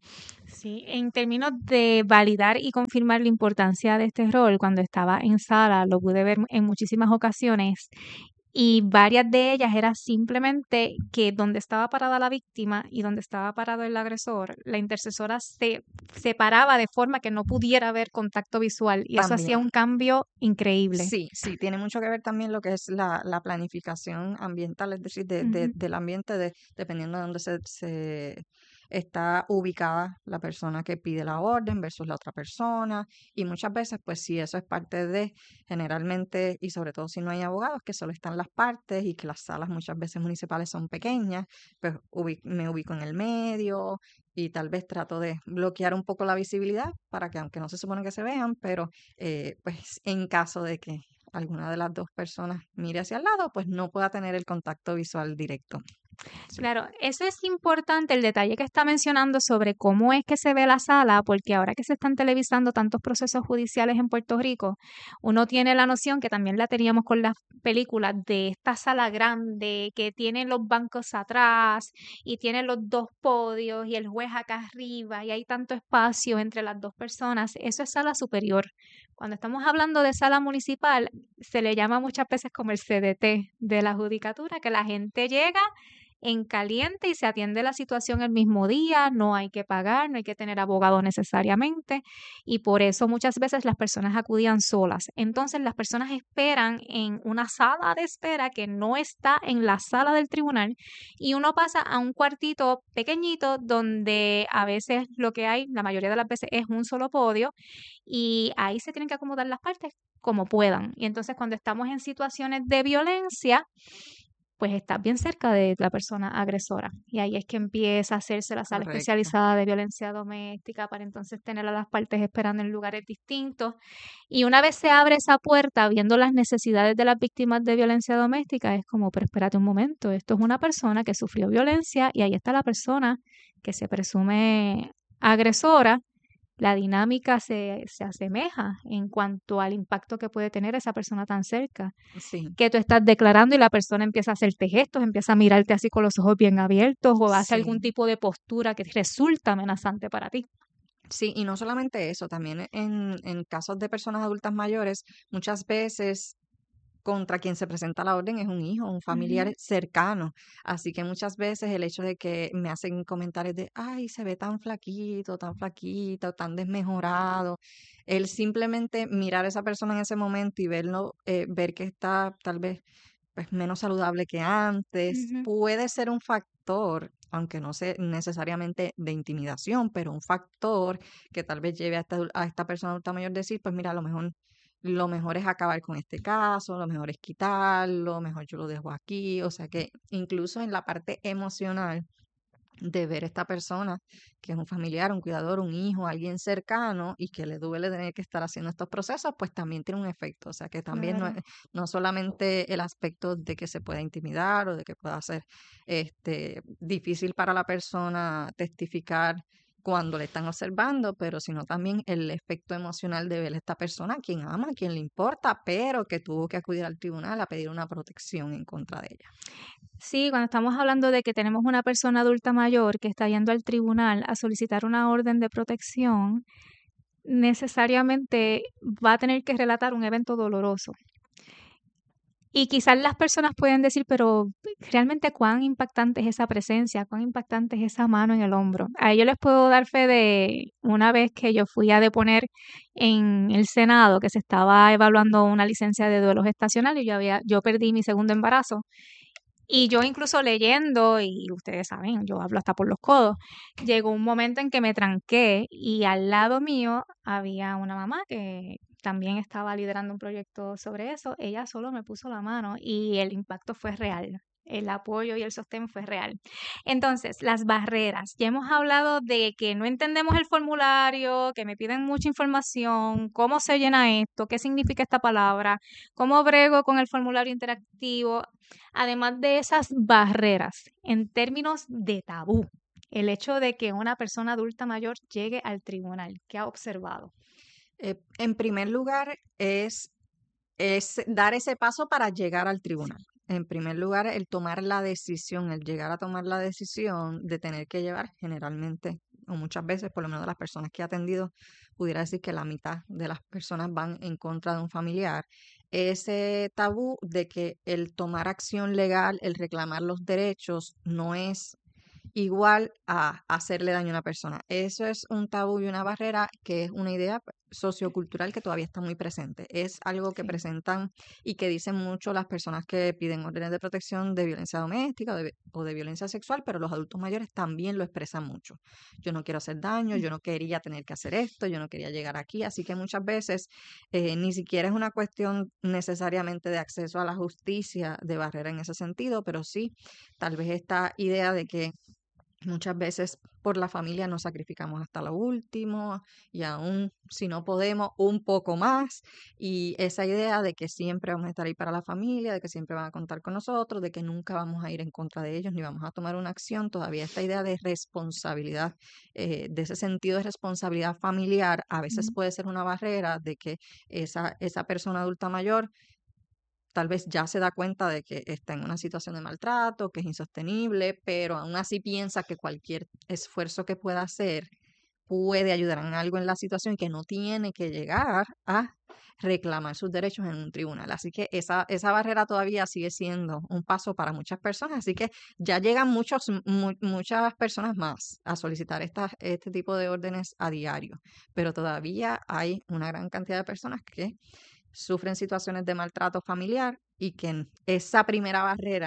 Sí, en términos de validar y confirmar la importancia de este rol, cuando estaba en sala lo pude ver en muchísimas ocasiones, y varias de ellas era simplemente que donde estaba parada la víctima y donde estaba parado el agresor, la intercesora se separaba de forma que no pudiera haber contacto visual, y eso hacía También. un cambio increíble. Sí, sí, tiene mucho que ver también lo que es la, la planificación ambiental, es decir, de, de- Ujú. del ambiente, de, dependiendo de dónde se, se está ubicada la persona que pide la orden versus la otra persona. Y muchas veces, pues sí, eso es parte de, generalmente, y sobre todo si no hay abogados, que solo están las partes y que las salas muchas veces municipales son pequeñas, pues ubi- me ubico en el medio y tal vez trato de bloquear un poco la visibilidad para que, aunque no se supone que se vean, pero eh, pues en caso de que alguna de las dos personas mire hacia el lado, pues no pueda tener el contacto visual directo. Sí. Claro, eso es importante, el detalle que está mencionando sobre cómo es que se ve la sala, porque ahora que se están televisando tantos procesos judiciales en Puerto Rico, uno tiene la noción, que también la teníamos con las películas, de esta sala grande que tiene los bancos atrás y tiene los dos podios y el juez acá arriba y hay tanto espacio entre las dos personas. Eso es sala superior. Cuando estamos hablando de sala municipal, se le llama muchas veces como el C D T de la judicatura, que la gente llega en caliente y se atiende la situación el mismo día, no hay que pagar, no hay que tener abogado necesariamente, y por eso muchas veces las personas acudían solas. Entonces las personas esperan en una sala de espera que no está en la sala del tribunal, y uno pasa a un cuartito pequeñito donde a veces lo que hay, la mayoría de las veces, es un solo podio, y ahí se tienen que acomodar las partes como puedan. Y entonces cuando estamos en situaciones de violencia, pues estás bien cerca de la persona agresora, y ahí es que empieza a hacerse la sala Correcto. especializada de violencia doméstica, para entonces tener a las partes esperando en lugares distintos. Y una vez se abre esa puerta, viendo las necesidades de las víctimas de violencia doméstica, es como, pero espérate un momento, esto es una persona que sufrió violencia y ahí está la persona que se presume agresora. La dinámica se, se asemeja en cuanto al impacto que puede tener esa persona tan cerca, Sí. que tú estás declarando y la persona empieza a hacerte gestos, empieza a mirarte así con los ojos bien abiertos, o hace algún Sí. tipo de postura que resulta amenazante para ti. Sí, y no solamente eso, también en, en casos de personas adultas mayores, muchas veces contra quien se presenta la orden es un hijo, un familiar Ujú. cercano. Así que muchas veces el hecho de que me hacen comentarios de, ay, se ve tan flaquito, tan flaquito, tan desmejorado, el simplemente mirar a esa persona en ese momento y verlo, eh, ver que está tal vez pues, menos saludable que antes, Ujú. puede ser un factor, aunque no sea necesariamente de intimidación, pero un factor que tal vez lleve a esta, adul- a esta persona adulta mayor a decir, pues mira, a lo mejor lo mejor es acabar con este caso, lo mejor es quitarlo, mejor yo lo dejo aquí. O sea que incluso en la parte emocional de ver a esta persona, que es un familiar, un cuidador, un hijo, alguien cercano y que le duele tener que estar haciendo estos procesos, pues también tiene un efecto. O sea que también no, Claro. es- no solamente el aspecto de que se pueda intimidar o de que pueda ser este, difícil para la persona testificar cuando le están observando, pero sino también el efecto emocional de ver a esta persona, a quien ama, a quien le importa, pero que tuvo que acudir al tribunal a pedir una protección en contra de ella. Sí, cuando estamos hablando de que tenemos una persona adulta mayor que está yendo al tribunal a solicitar una orden de protección, necesariamente va a tener que relatar un evento doloroso. Y quizás las personas pueden decir, pero realmente cuán impactante es esa presencia, cuán impactante es esa mano en el hombro. A ellos les puedo dar fe de una vez que yo fui a deponer en el Senado, que se estaba evaluando una licencia de duelo gestacional, y yo había, yo perdí mi segundo embarazo. Y yo incluso leyendo, y ustedes saben, yo hablo hasta por los codos, llegó un momento en que me tranqué y al lado mío había una mamá que también estaba liderando un proyecto sobre eso. Ella solo me puso la mano y el impacto fue real. El apoyo y el sostén fue real. Entonces, las barreras. Ya hemos hablado de que no entendemos el formulario, que me piden mucha información, cómo se llena esto, qué significa esta palabra, cómo brego con el formulario interactivo. Además de esas barreras, en términos de tabú, el hecho de que una persona adulta mayor llegue al tribunal, ¿qué ha observado? Eh, en primer lugar, es, es dar ese paso para llegar al tribunal. En primer lugar, el tomar la decisión, el llegar a tomar la decisión de tener que llevar generalmente, o muchas veces, por lo menos de las personas que he atendido, pudiera decir que la mitad de las personas van en contra de un familiar. Ese tabú de que el tomar acción legal, el reclamar los derechos, no es igual a hacerle daño a una persona. Eso es un tabú y una barrera que es una idea sociocultural que todavía está muy presente. Es algo que Sí. presentan y que dicen mucho las personas que piden órdenes de protección de violencia doméstica o de, o de violencia sexual, pero los adultos mayores también lo expresan mucho. Yo no quiero hacer daño, yo no quería tener que hacer esto, yo no quería llegar aquí, así que muchas veces eh, ni siquiera es una cuestión necesariamente de acceso a la justicia, de barrera en ese sentido, pero sí tal vez esta idea de que muchas veces por la familia nos sacrificamos hasta lo último y aún si no podemos, un poco más. Y esa idea de que siempre vamos a estar ahí para la familia, de que siempre van a contar con nosotros, de que nunca vamos a ir en contra de ellos ni vamos a tomar una acción, todavía esta idea de responsabilidad, eh, de ese sentido de responsabilidad familiar, a veces Ujú. puede ser una barrera de que esa, esa persona adulta mayor tal vez ya se da cuenta de que está en una situación de maltrato, que es insostenible, pero aún así piensa que cualquier esfuerzo que pueda hacer puede ayudar en algo en la situación y que no tiene que llegar a reclamar sus derechos en un tribunal. Así que esa, esa barrera todavía sigue siendo un paso para muchas personas. Así que ya llegan muchos, mu- muchas personas más a solicitar estas, este tipo de órdenes a diario, pero todavía hay una gran cantidad de personas que sufren situaciones de maltrato familiar y que en esa primera barrera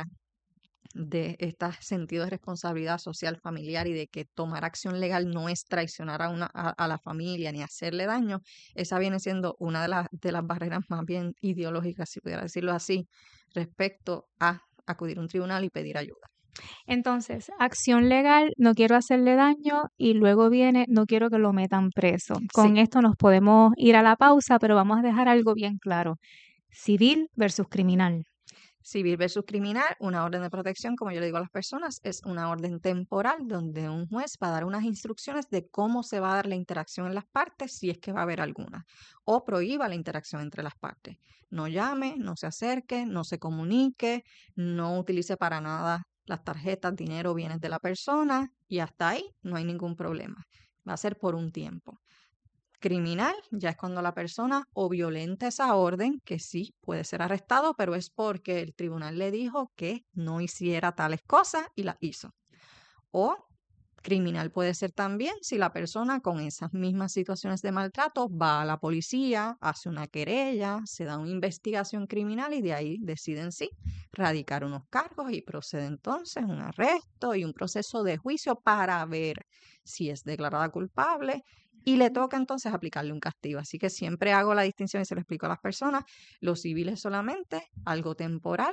de este sentido de responsabilidad social familiar y de que tomar acción legal no es traicionar a, una, a, a la familia ni hacerle daño, esa viene siendo una de las, de las barreras más bien ideológicas, si pudiera decirlo así, respecto a acudir a un tribunal y pedir ayuda. Entonces, acción legal, no quiero hacerle daño y luego viene, no quiero que lo metan preso. Con Sí. esto nos podemos ir a la pausa, pero vamos a dejar algo bien claro. Civil versus criminal. Civil versus criminal, una orden de protección, como yo le digo a las personas, es una orden temporal donde un juez va a dar unas instrucciones de cómo se va a dar la interacción en las partes, si es que va a haber alguna, o prohíba la interacción entre las partes. No llame, no se acerque, no se comunique, no utilice para nada las tarjetas, dinero, bienes de la persona y hasta ahí no hay ningún problema. Va a ser por un tiempo. Criminal ya es cuando la persona o violenta esa orden, que sí puede ser arrestado, pero es porque el tribunal le dijo que no hiciera tales cosas y las hizo. O criminal puede ser también si la persona con esas mismas situaciones de maltrato va a la policía, hace una querella, se da una investigación criminal y de ahí deciden sí radicar unos cargos y procede entonces un arresto y un proceso de juicio para ver si es declarada culpable y le toca entonces aplicarle un castigo. Así que siempre hago la distinción y se lo explico a las personas. Lo civil es solamente algo temporal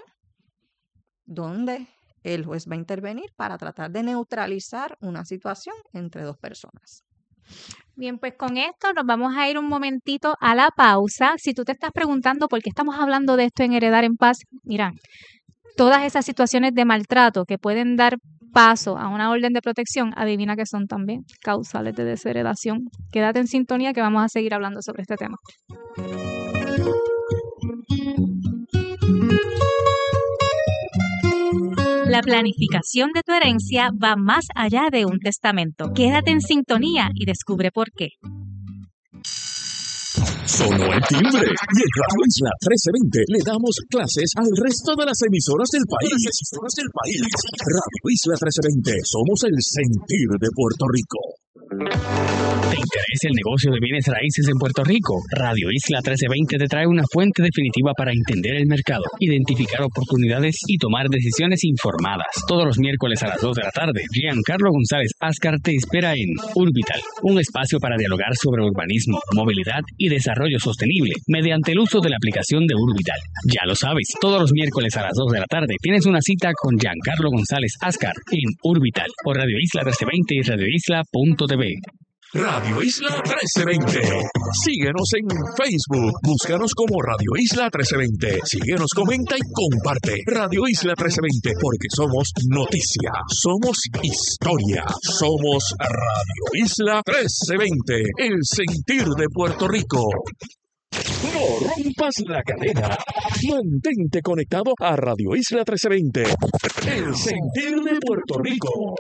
donde el juez va a intervenir para tratar de neutralizar una situación entre dos personas. Bien, pues con esto nos vamos a ir un momentito a la pausa. Si tú te estás preguntando por qué estamos hablando de esto en Heredar en Paz, mira, todas esas situaciones de maltrato que pueden dar paso a una orden de protección, adivina que son también causales de desheredación. Quédate en sintonía que vamos a seguir hablando sobre este tema. La planificación de tu herencia va más allá de un testamento. Quédate en sintonía y descubre por qué. Sonó el timbre y en Radio Isla trece veinte le damos clases al resto de las emisoras del país. Radio Isla trece veinte, somos el sentir de Puerto Rico. ¿Te interesa el negocio de bienes raíces en Puerto Rico? Radio Isla trece veinte te trae una fuente definitiva para entender el mercado, identificar oportunidades y tomar decisiones informadas. Todos los miércoles a las dos de la tarde, Giancarlo González Ascar te espera en Urbital, un espacio para dialogar sobre urbanismo, movilidad y desarrollo sostenible mediante el uso de la aplicación de Urbital. Ya lo sabes, todos los miércoles a las dos de la tarde tienes una cita con Giancarlo González Ascar en Urbital por Radio Isla trece veinte y radio isla punto t v. Radio Isla trece veinte. Síguenos en Facebook. Búscanos como Radio Isla trece veinte. Síguenos, comenta y comparte. Radio Isla trece veinte, porque somos noticia, somos historia, somos Radio Isla trece veinte, el sentir de Puerto Rico. No rompas la cadena. Mantente conectado a Radio Isla trece veinte, el sentir de Puerto Rico.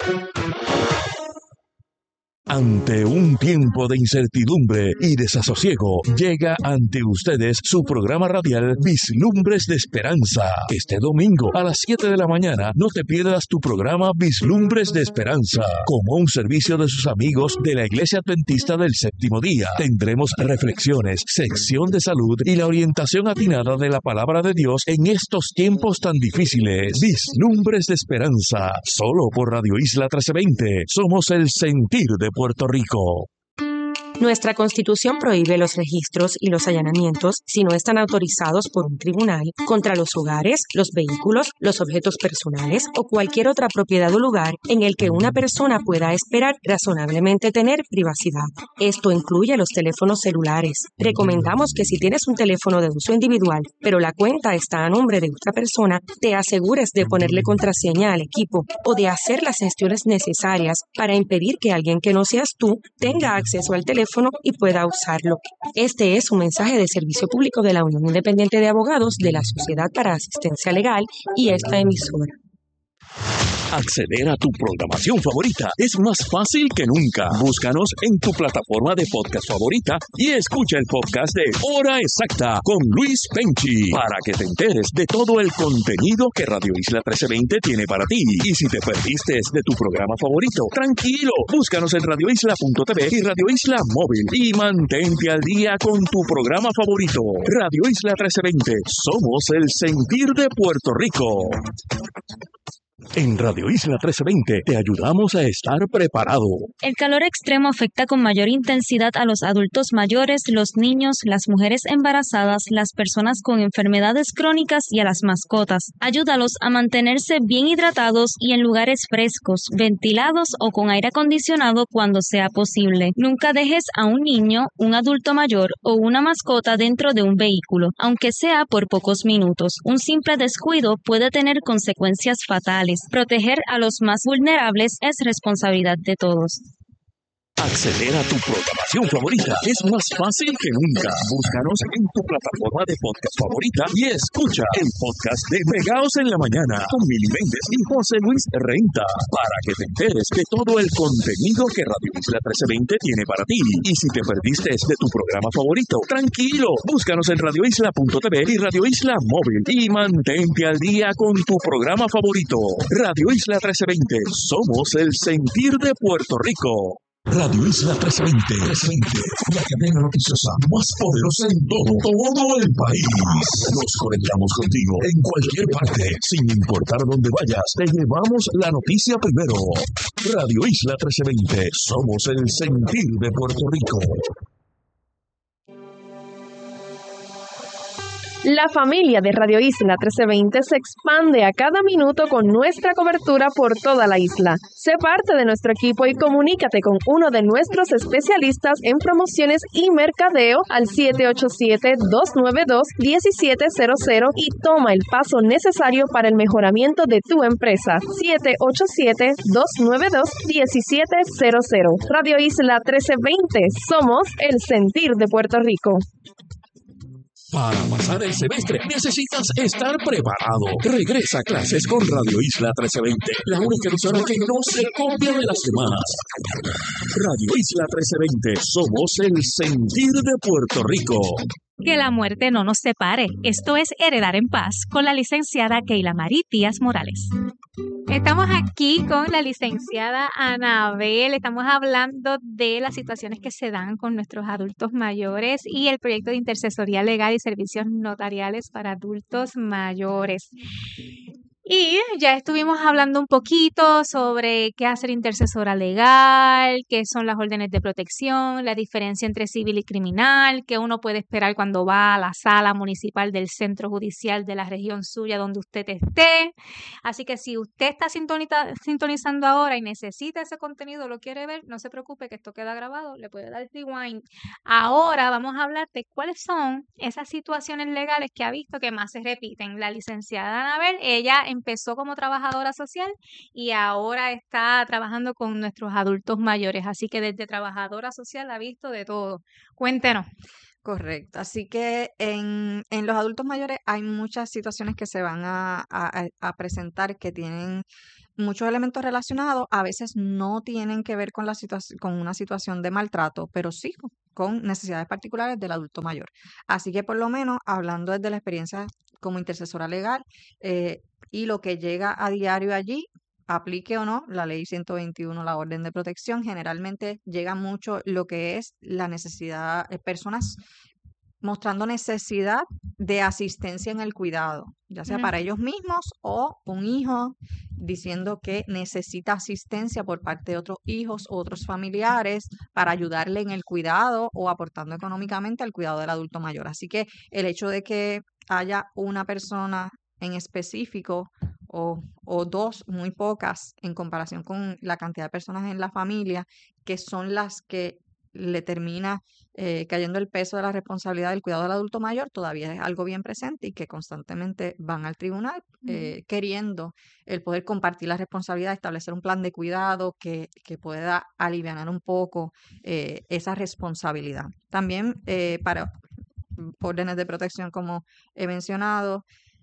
Ante un tiempo de incertidumbre y desasosiego, llega ante ustedes su programa radial Vislumbres de Esperanza. Este domingo a las siete de la mañana no te pierdas tu programa Vislumbres de Esperanza. Como un servicio de sus amigos de la Iglesia Adventista del Séptimo Día, tendremos reflexiones, sección de salud y la orientación atinada de la Palabra de Dios en estos tiempos tan difíciles. Vislumbres de Esperanza, solo por Radio Isla trece veinte. Somos el sentir de Puerto Rico. Nuestra Constitución prohíbe los registros y los allanamientos si no están autorizados por un tribunal contra los hogares, los vehículos, los objetos personales o cualquier otra propiedad o lugar en el que una persona pueda esperar razonablemente tener privacidad. Esto incluye los teléfonos celulares. Recomendamos que si tienes un teléfono de uso individual, pero la cuenta está a nombre de otra persona, te asegures de ponerle contraseña al equipo o de hacer las gestiones necesarias para impedir que alguien que no seas tú tenga acceso al teléfono y pueda usarlo. Este es un mensaje de servicio público de la Unión Independiente de Abogados de la Sociedad para Asistencia Legal y esta emisora. Acceder a tu programación favorita es más fácil que nunca. Búscanos en tu plataforma de podcast favorita y escucha el podcast de Hora Exacta con Luis Penchi para que te enteres de todo el contenido que Radio Isla trece veinte tiene para ti. Y si te perdiste de tu programa favorito, tranquilo, búscanos en radio isla punto t v y Radio Isla Móvil y mantente al día con tu programa favorito. Radio Isla trece veinte, somos el sentir de Puerto Rico. En Radio Isla trece veinte te ayudamos a estar preparado. El calor extremo afecta con mayor intensidad a los adultos mayores, los niños, las mujeres embarazadas, las personas con enfermedades crónicas y a las mascotas. Ayúdalos a mantenerse bien hidratados y en lugares frescos, ventilados o con aire acondicionado cuando sea posible. Nunca dejes a un niño, un adulto mayor o una mascota dentro de un vehículo, aunque sea por pocos minutos. Un simple descuido puede tener consecuencias fatales. Proteger a los más vulnerables es responsabilidad de todos. Acceder a tu programación favorita es más fácil que nunca. Búscanos en tu plataforma de podcast favorita y escucha el podcast de Pegaos en la Mañana con Mili Méndez y José Luis Renta para que te enteres de todo el contenido que Radio Isla trece veinte tiene para ti. Y si te perdiste de tu programa favorito, tranquilo, búscanos en radio isla punto t v y Radio Isla Móvil y mantente al día con tu programa favorito. Radio Isla trece veinte, somos el sentir de Puerto Rico. Radio Isla trece veinte, trece veinte, la cadena noticiosa más poderosa en todo, todo el país. Nos conectamos contigo en cualquier parte, sin importar dónde vayas, te llevamos la noticia primero. Radio Isla trece veinte, somos el sentir de Puerto Rico. La familia de Radio Isla trece veinte se expande a cada minuto con nuestra cobertura por toda la isla. Sé parte de nuestro equipo y comunícate con uno de nuestros especialistas en promociones y mercadeo al siete ocho siete, dos nueve dos, uno siete cero cero y toma el paso necesario para el mejoramiento de tu empresa. siete ocho siete, dos nueve dos, uno siete cero cero. Radio Isla trece veinte, somos el sentir de Puerto Rico. Para pasar el semestre necesitas estar preparado. Regresa a clases con Radio Isla trece veinte, la única emisora que no se copia de las demás. Radio Isla trece veinte, somos el sentir de Puerto Rico. Que la muerte no nos separe. Esto es Heredar en Paz con la licenciada Keila Marí Díaz Morales. Estamos aquí con la licenciada Anabel, estamos hablando de las situaciones que se dan con nuestros adultos mayores y el proyecto de intercesoría legal y servicios notariales para adultos mayores. Y ya estuvimos hablando un poquito sobre qué hacer intercesora legal, qué son las órdenes de protección, la diferencia entre civil y criminal, qué uno puede esperar cuando va a la sala municipal del centro judicial de la región suya donde usted esté. Así que si usted está sintoniza- sintonizando ahora y necesita ese contenido, lo quiere ver, no se preocupe que esto queda grabado, le puede dar rewind. Ahora vamos a hablar de cuáles son esas situaciones legales que ha visto que más se repiten. La licenciada Anabel, ella empezó como trabajadora social y ahora está trabajando con nuestros adultos mayores, así que desde trabajadora social ha visto de todo. Cuéntenos. Correcto. Así que en, en los adultos mayores hay muchas situaciones que se van a, a- a presentar que tienen muchos elementos relacionados. A veces no tienen que ver con la situación, con una situación de maltrato, pero sí con necesidades particulares del adulto mayor. Así que por lo menos, hablando desde la experiencia como intercesora legal, eh, y lo que llega a diario allí, aplique o no la ley ciento veintiuno, la orden de protección, generalmente llega mucho lo que es la necesidad, eh, personas mostrando necesidad de asistencia en el cuidado, ya sea para Ujú. ellos mismos o un hijo diciendo que necesita asistencia por parte de otros hijos o otros familiares para ayudarle en el cuidado o aportando económicamente al cuidado del adulto mayor. Así que el hecho de que haya una persona en específico o, o dos, muy pocas, en comparación con la cantidad de personas en la familia, que son las que le termina eh, cayendo el peso de la responsabilidad del cuidado del adulto mayor, todavía es algo bien presente y que constantemente van al tribunal Ujú. eh, queriendo el poder compartir la responsabilidad, establecer un plan de cuidado que, que pueda alivianar un poco eh, esa responsabilidad. También eh, para mm, órdenes de protección, como he mencionado,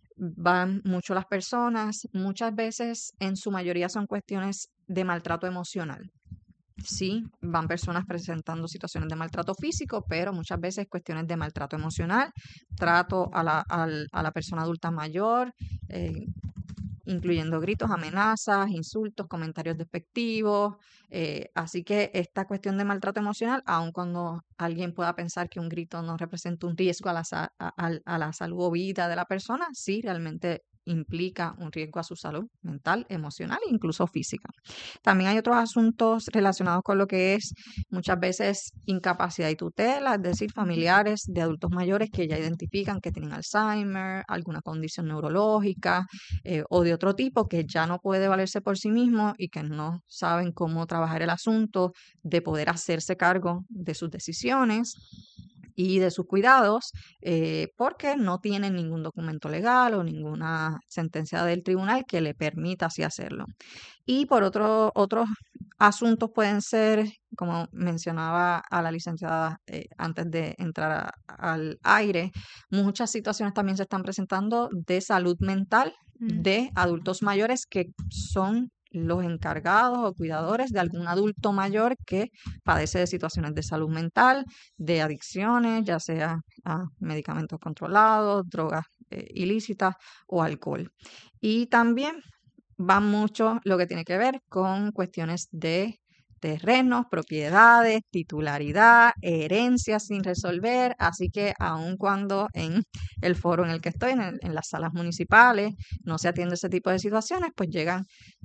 van mucho las personas, muchas veces en su mayoría son cuestiones de maltrato emocional. Sí, van personas presentando situaciones de maltrato físico, pero muchas veces cuestiones de maltrato emocional, trato a la, al- a la persona adulta mayor, eh, incluyendo gritos, amenazas, insultos, comentarios despectivos. eh, así que esta cuestión de maltrato emocional, aun cuando alguien pueda pensar que un grito no representa un riesgo a la, sa- a, al- a la salud o vida de la persona, sí realmente implica un riesgo a su salud mental, emocional e incluso física. También hay otros asuntos relacionados con lo que es muchas veces incapacidad y tutela, es decir, familiares de adultos mayores que ya identifican que tienen Alzheimer, alguna condición neurológica eh, o de otro tipo que ya no puede valerse por sí mismo y que no saben cómo trabajar el asunto de poder hacerse cargo de sus decisiones y de sus cuidados, eh, porque no tienen ningún documento legal o ninguna sentencia del tribunal que le permita así hacerlo. Y por otro, otros asuntos pueden ser, como mencionaba a la licenciada eh, antes de entrar a- al aire, muchas situaciones también se están presentando de salud mental Mm. de adultos mayores que son los encargados o cuidadores de algún adulto mayor que padece de situaciones de salud mental, de adicciones, ya sea a medicamentos controlados, drogas eh, ilícitas o alcohol. Y también va mucho lo que tiene que ver con cuestiones de terrenos, propiedades, titularidad, herencias sin resolver. Así que aun cuando en el foro en el que estoy, en, el- en las salas municipales, no se atiende ese tipo de situaciones, pues llegan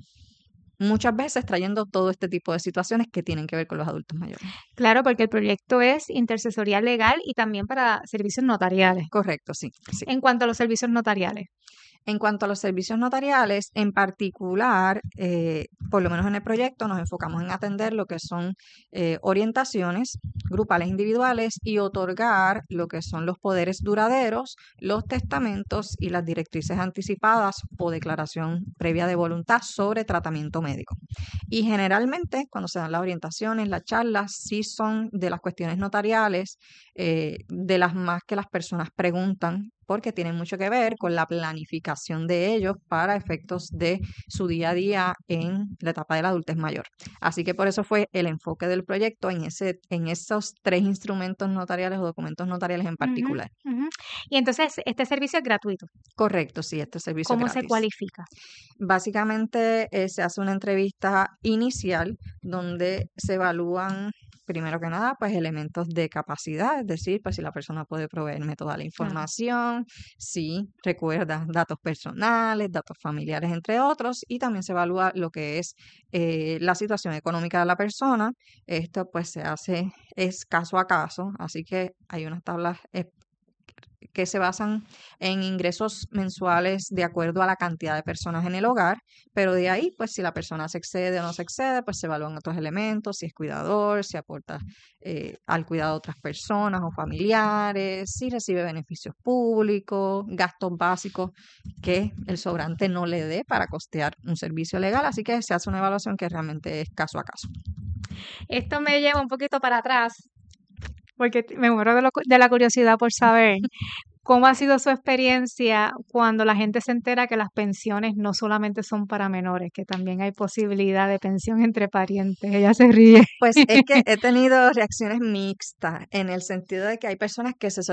muchas veces trayendo todo este tipo de situaciones que tienen que ver con los adultos mayores. Claro, porque el proyecto es intercesoría legal y también para servicios notariales. Correcto, sí, sí. En cuanto a los servicios notariales. En cuanto a los servicios notariales, en particular, eh, por lo menos en el proyecto, nos enfocamos en atender lo que son eh, orientaciones grupales individuales y otorgar lo que son los poderes duraderos, los testamentos y las directrices anticipadas o declaración previa de voluntad sobre tratamiento médico. Y generalmente, cuando se dan las orientaciones, las charlas, sí son de las cuestiones notariales eh, de las más que las personas preguntan, porque tienen mucho que ver con la planificación de ellos para efectos de su día a día en la etapa de la adultez mayor. Así que por eso fue el enfoque del proyecto en ese, en esos tres instrumentos notariales o documentos notariales en particular. Uh -huh, uh -huh. Y entonces, este servicio es gratuito. Correcto, sí, este servicio es ¿Cómo gratis. se cualifica? Básicamente eh, se hace una entrevista inicial donde se evalúan, primero que nada, pues elementos de capacidad, es decir, pues si la persona puede proveerme toda la información, si recuerda datos personales, datos familiares, entre otros, y también se evalúa lo que es eh, la situación económica de la persona. Esto pues se hace, es caso a caso, así que hay unas tablas eh, que se basan en ingresos mensuales de acuerdo a la cantidad de personas en el hogar, pero de ahí, pues si la persona se excede o no se excede, pues se evalúan otros elementos, si es cuidador, si aporta eh, al cuidado de otras personas o familiares, si recibe beneficios públicos, gastos básicos que el sobrante no le dé para costear un servicio legal, así que se hace una evaluación que realmente es caso a caso. Esto me lleva un poquito para atrás, porque me muero de, lo, de la curiosidad por saber cómo ha sido su experiencia cuando la gente se entera que las pensiones no solamente son para menores, que también hay posibilidad de pensión entre parientes. Ella se ríe. Pues es que he tenido reacciones mixtas en el sentido de que hay personas que se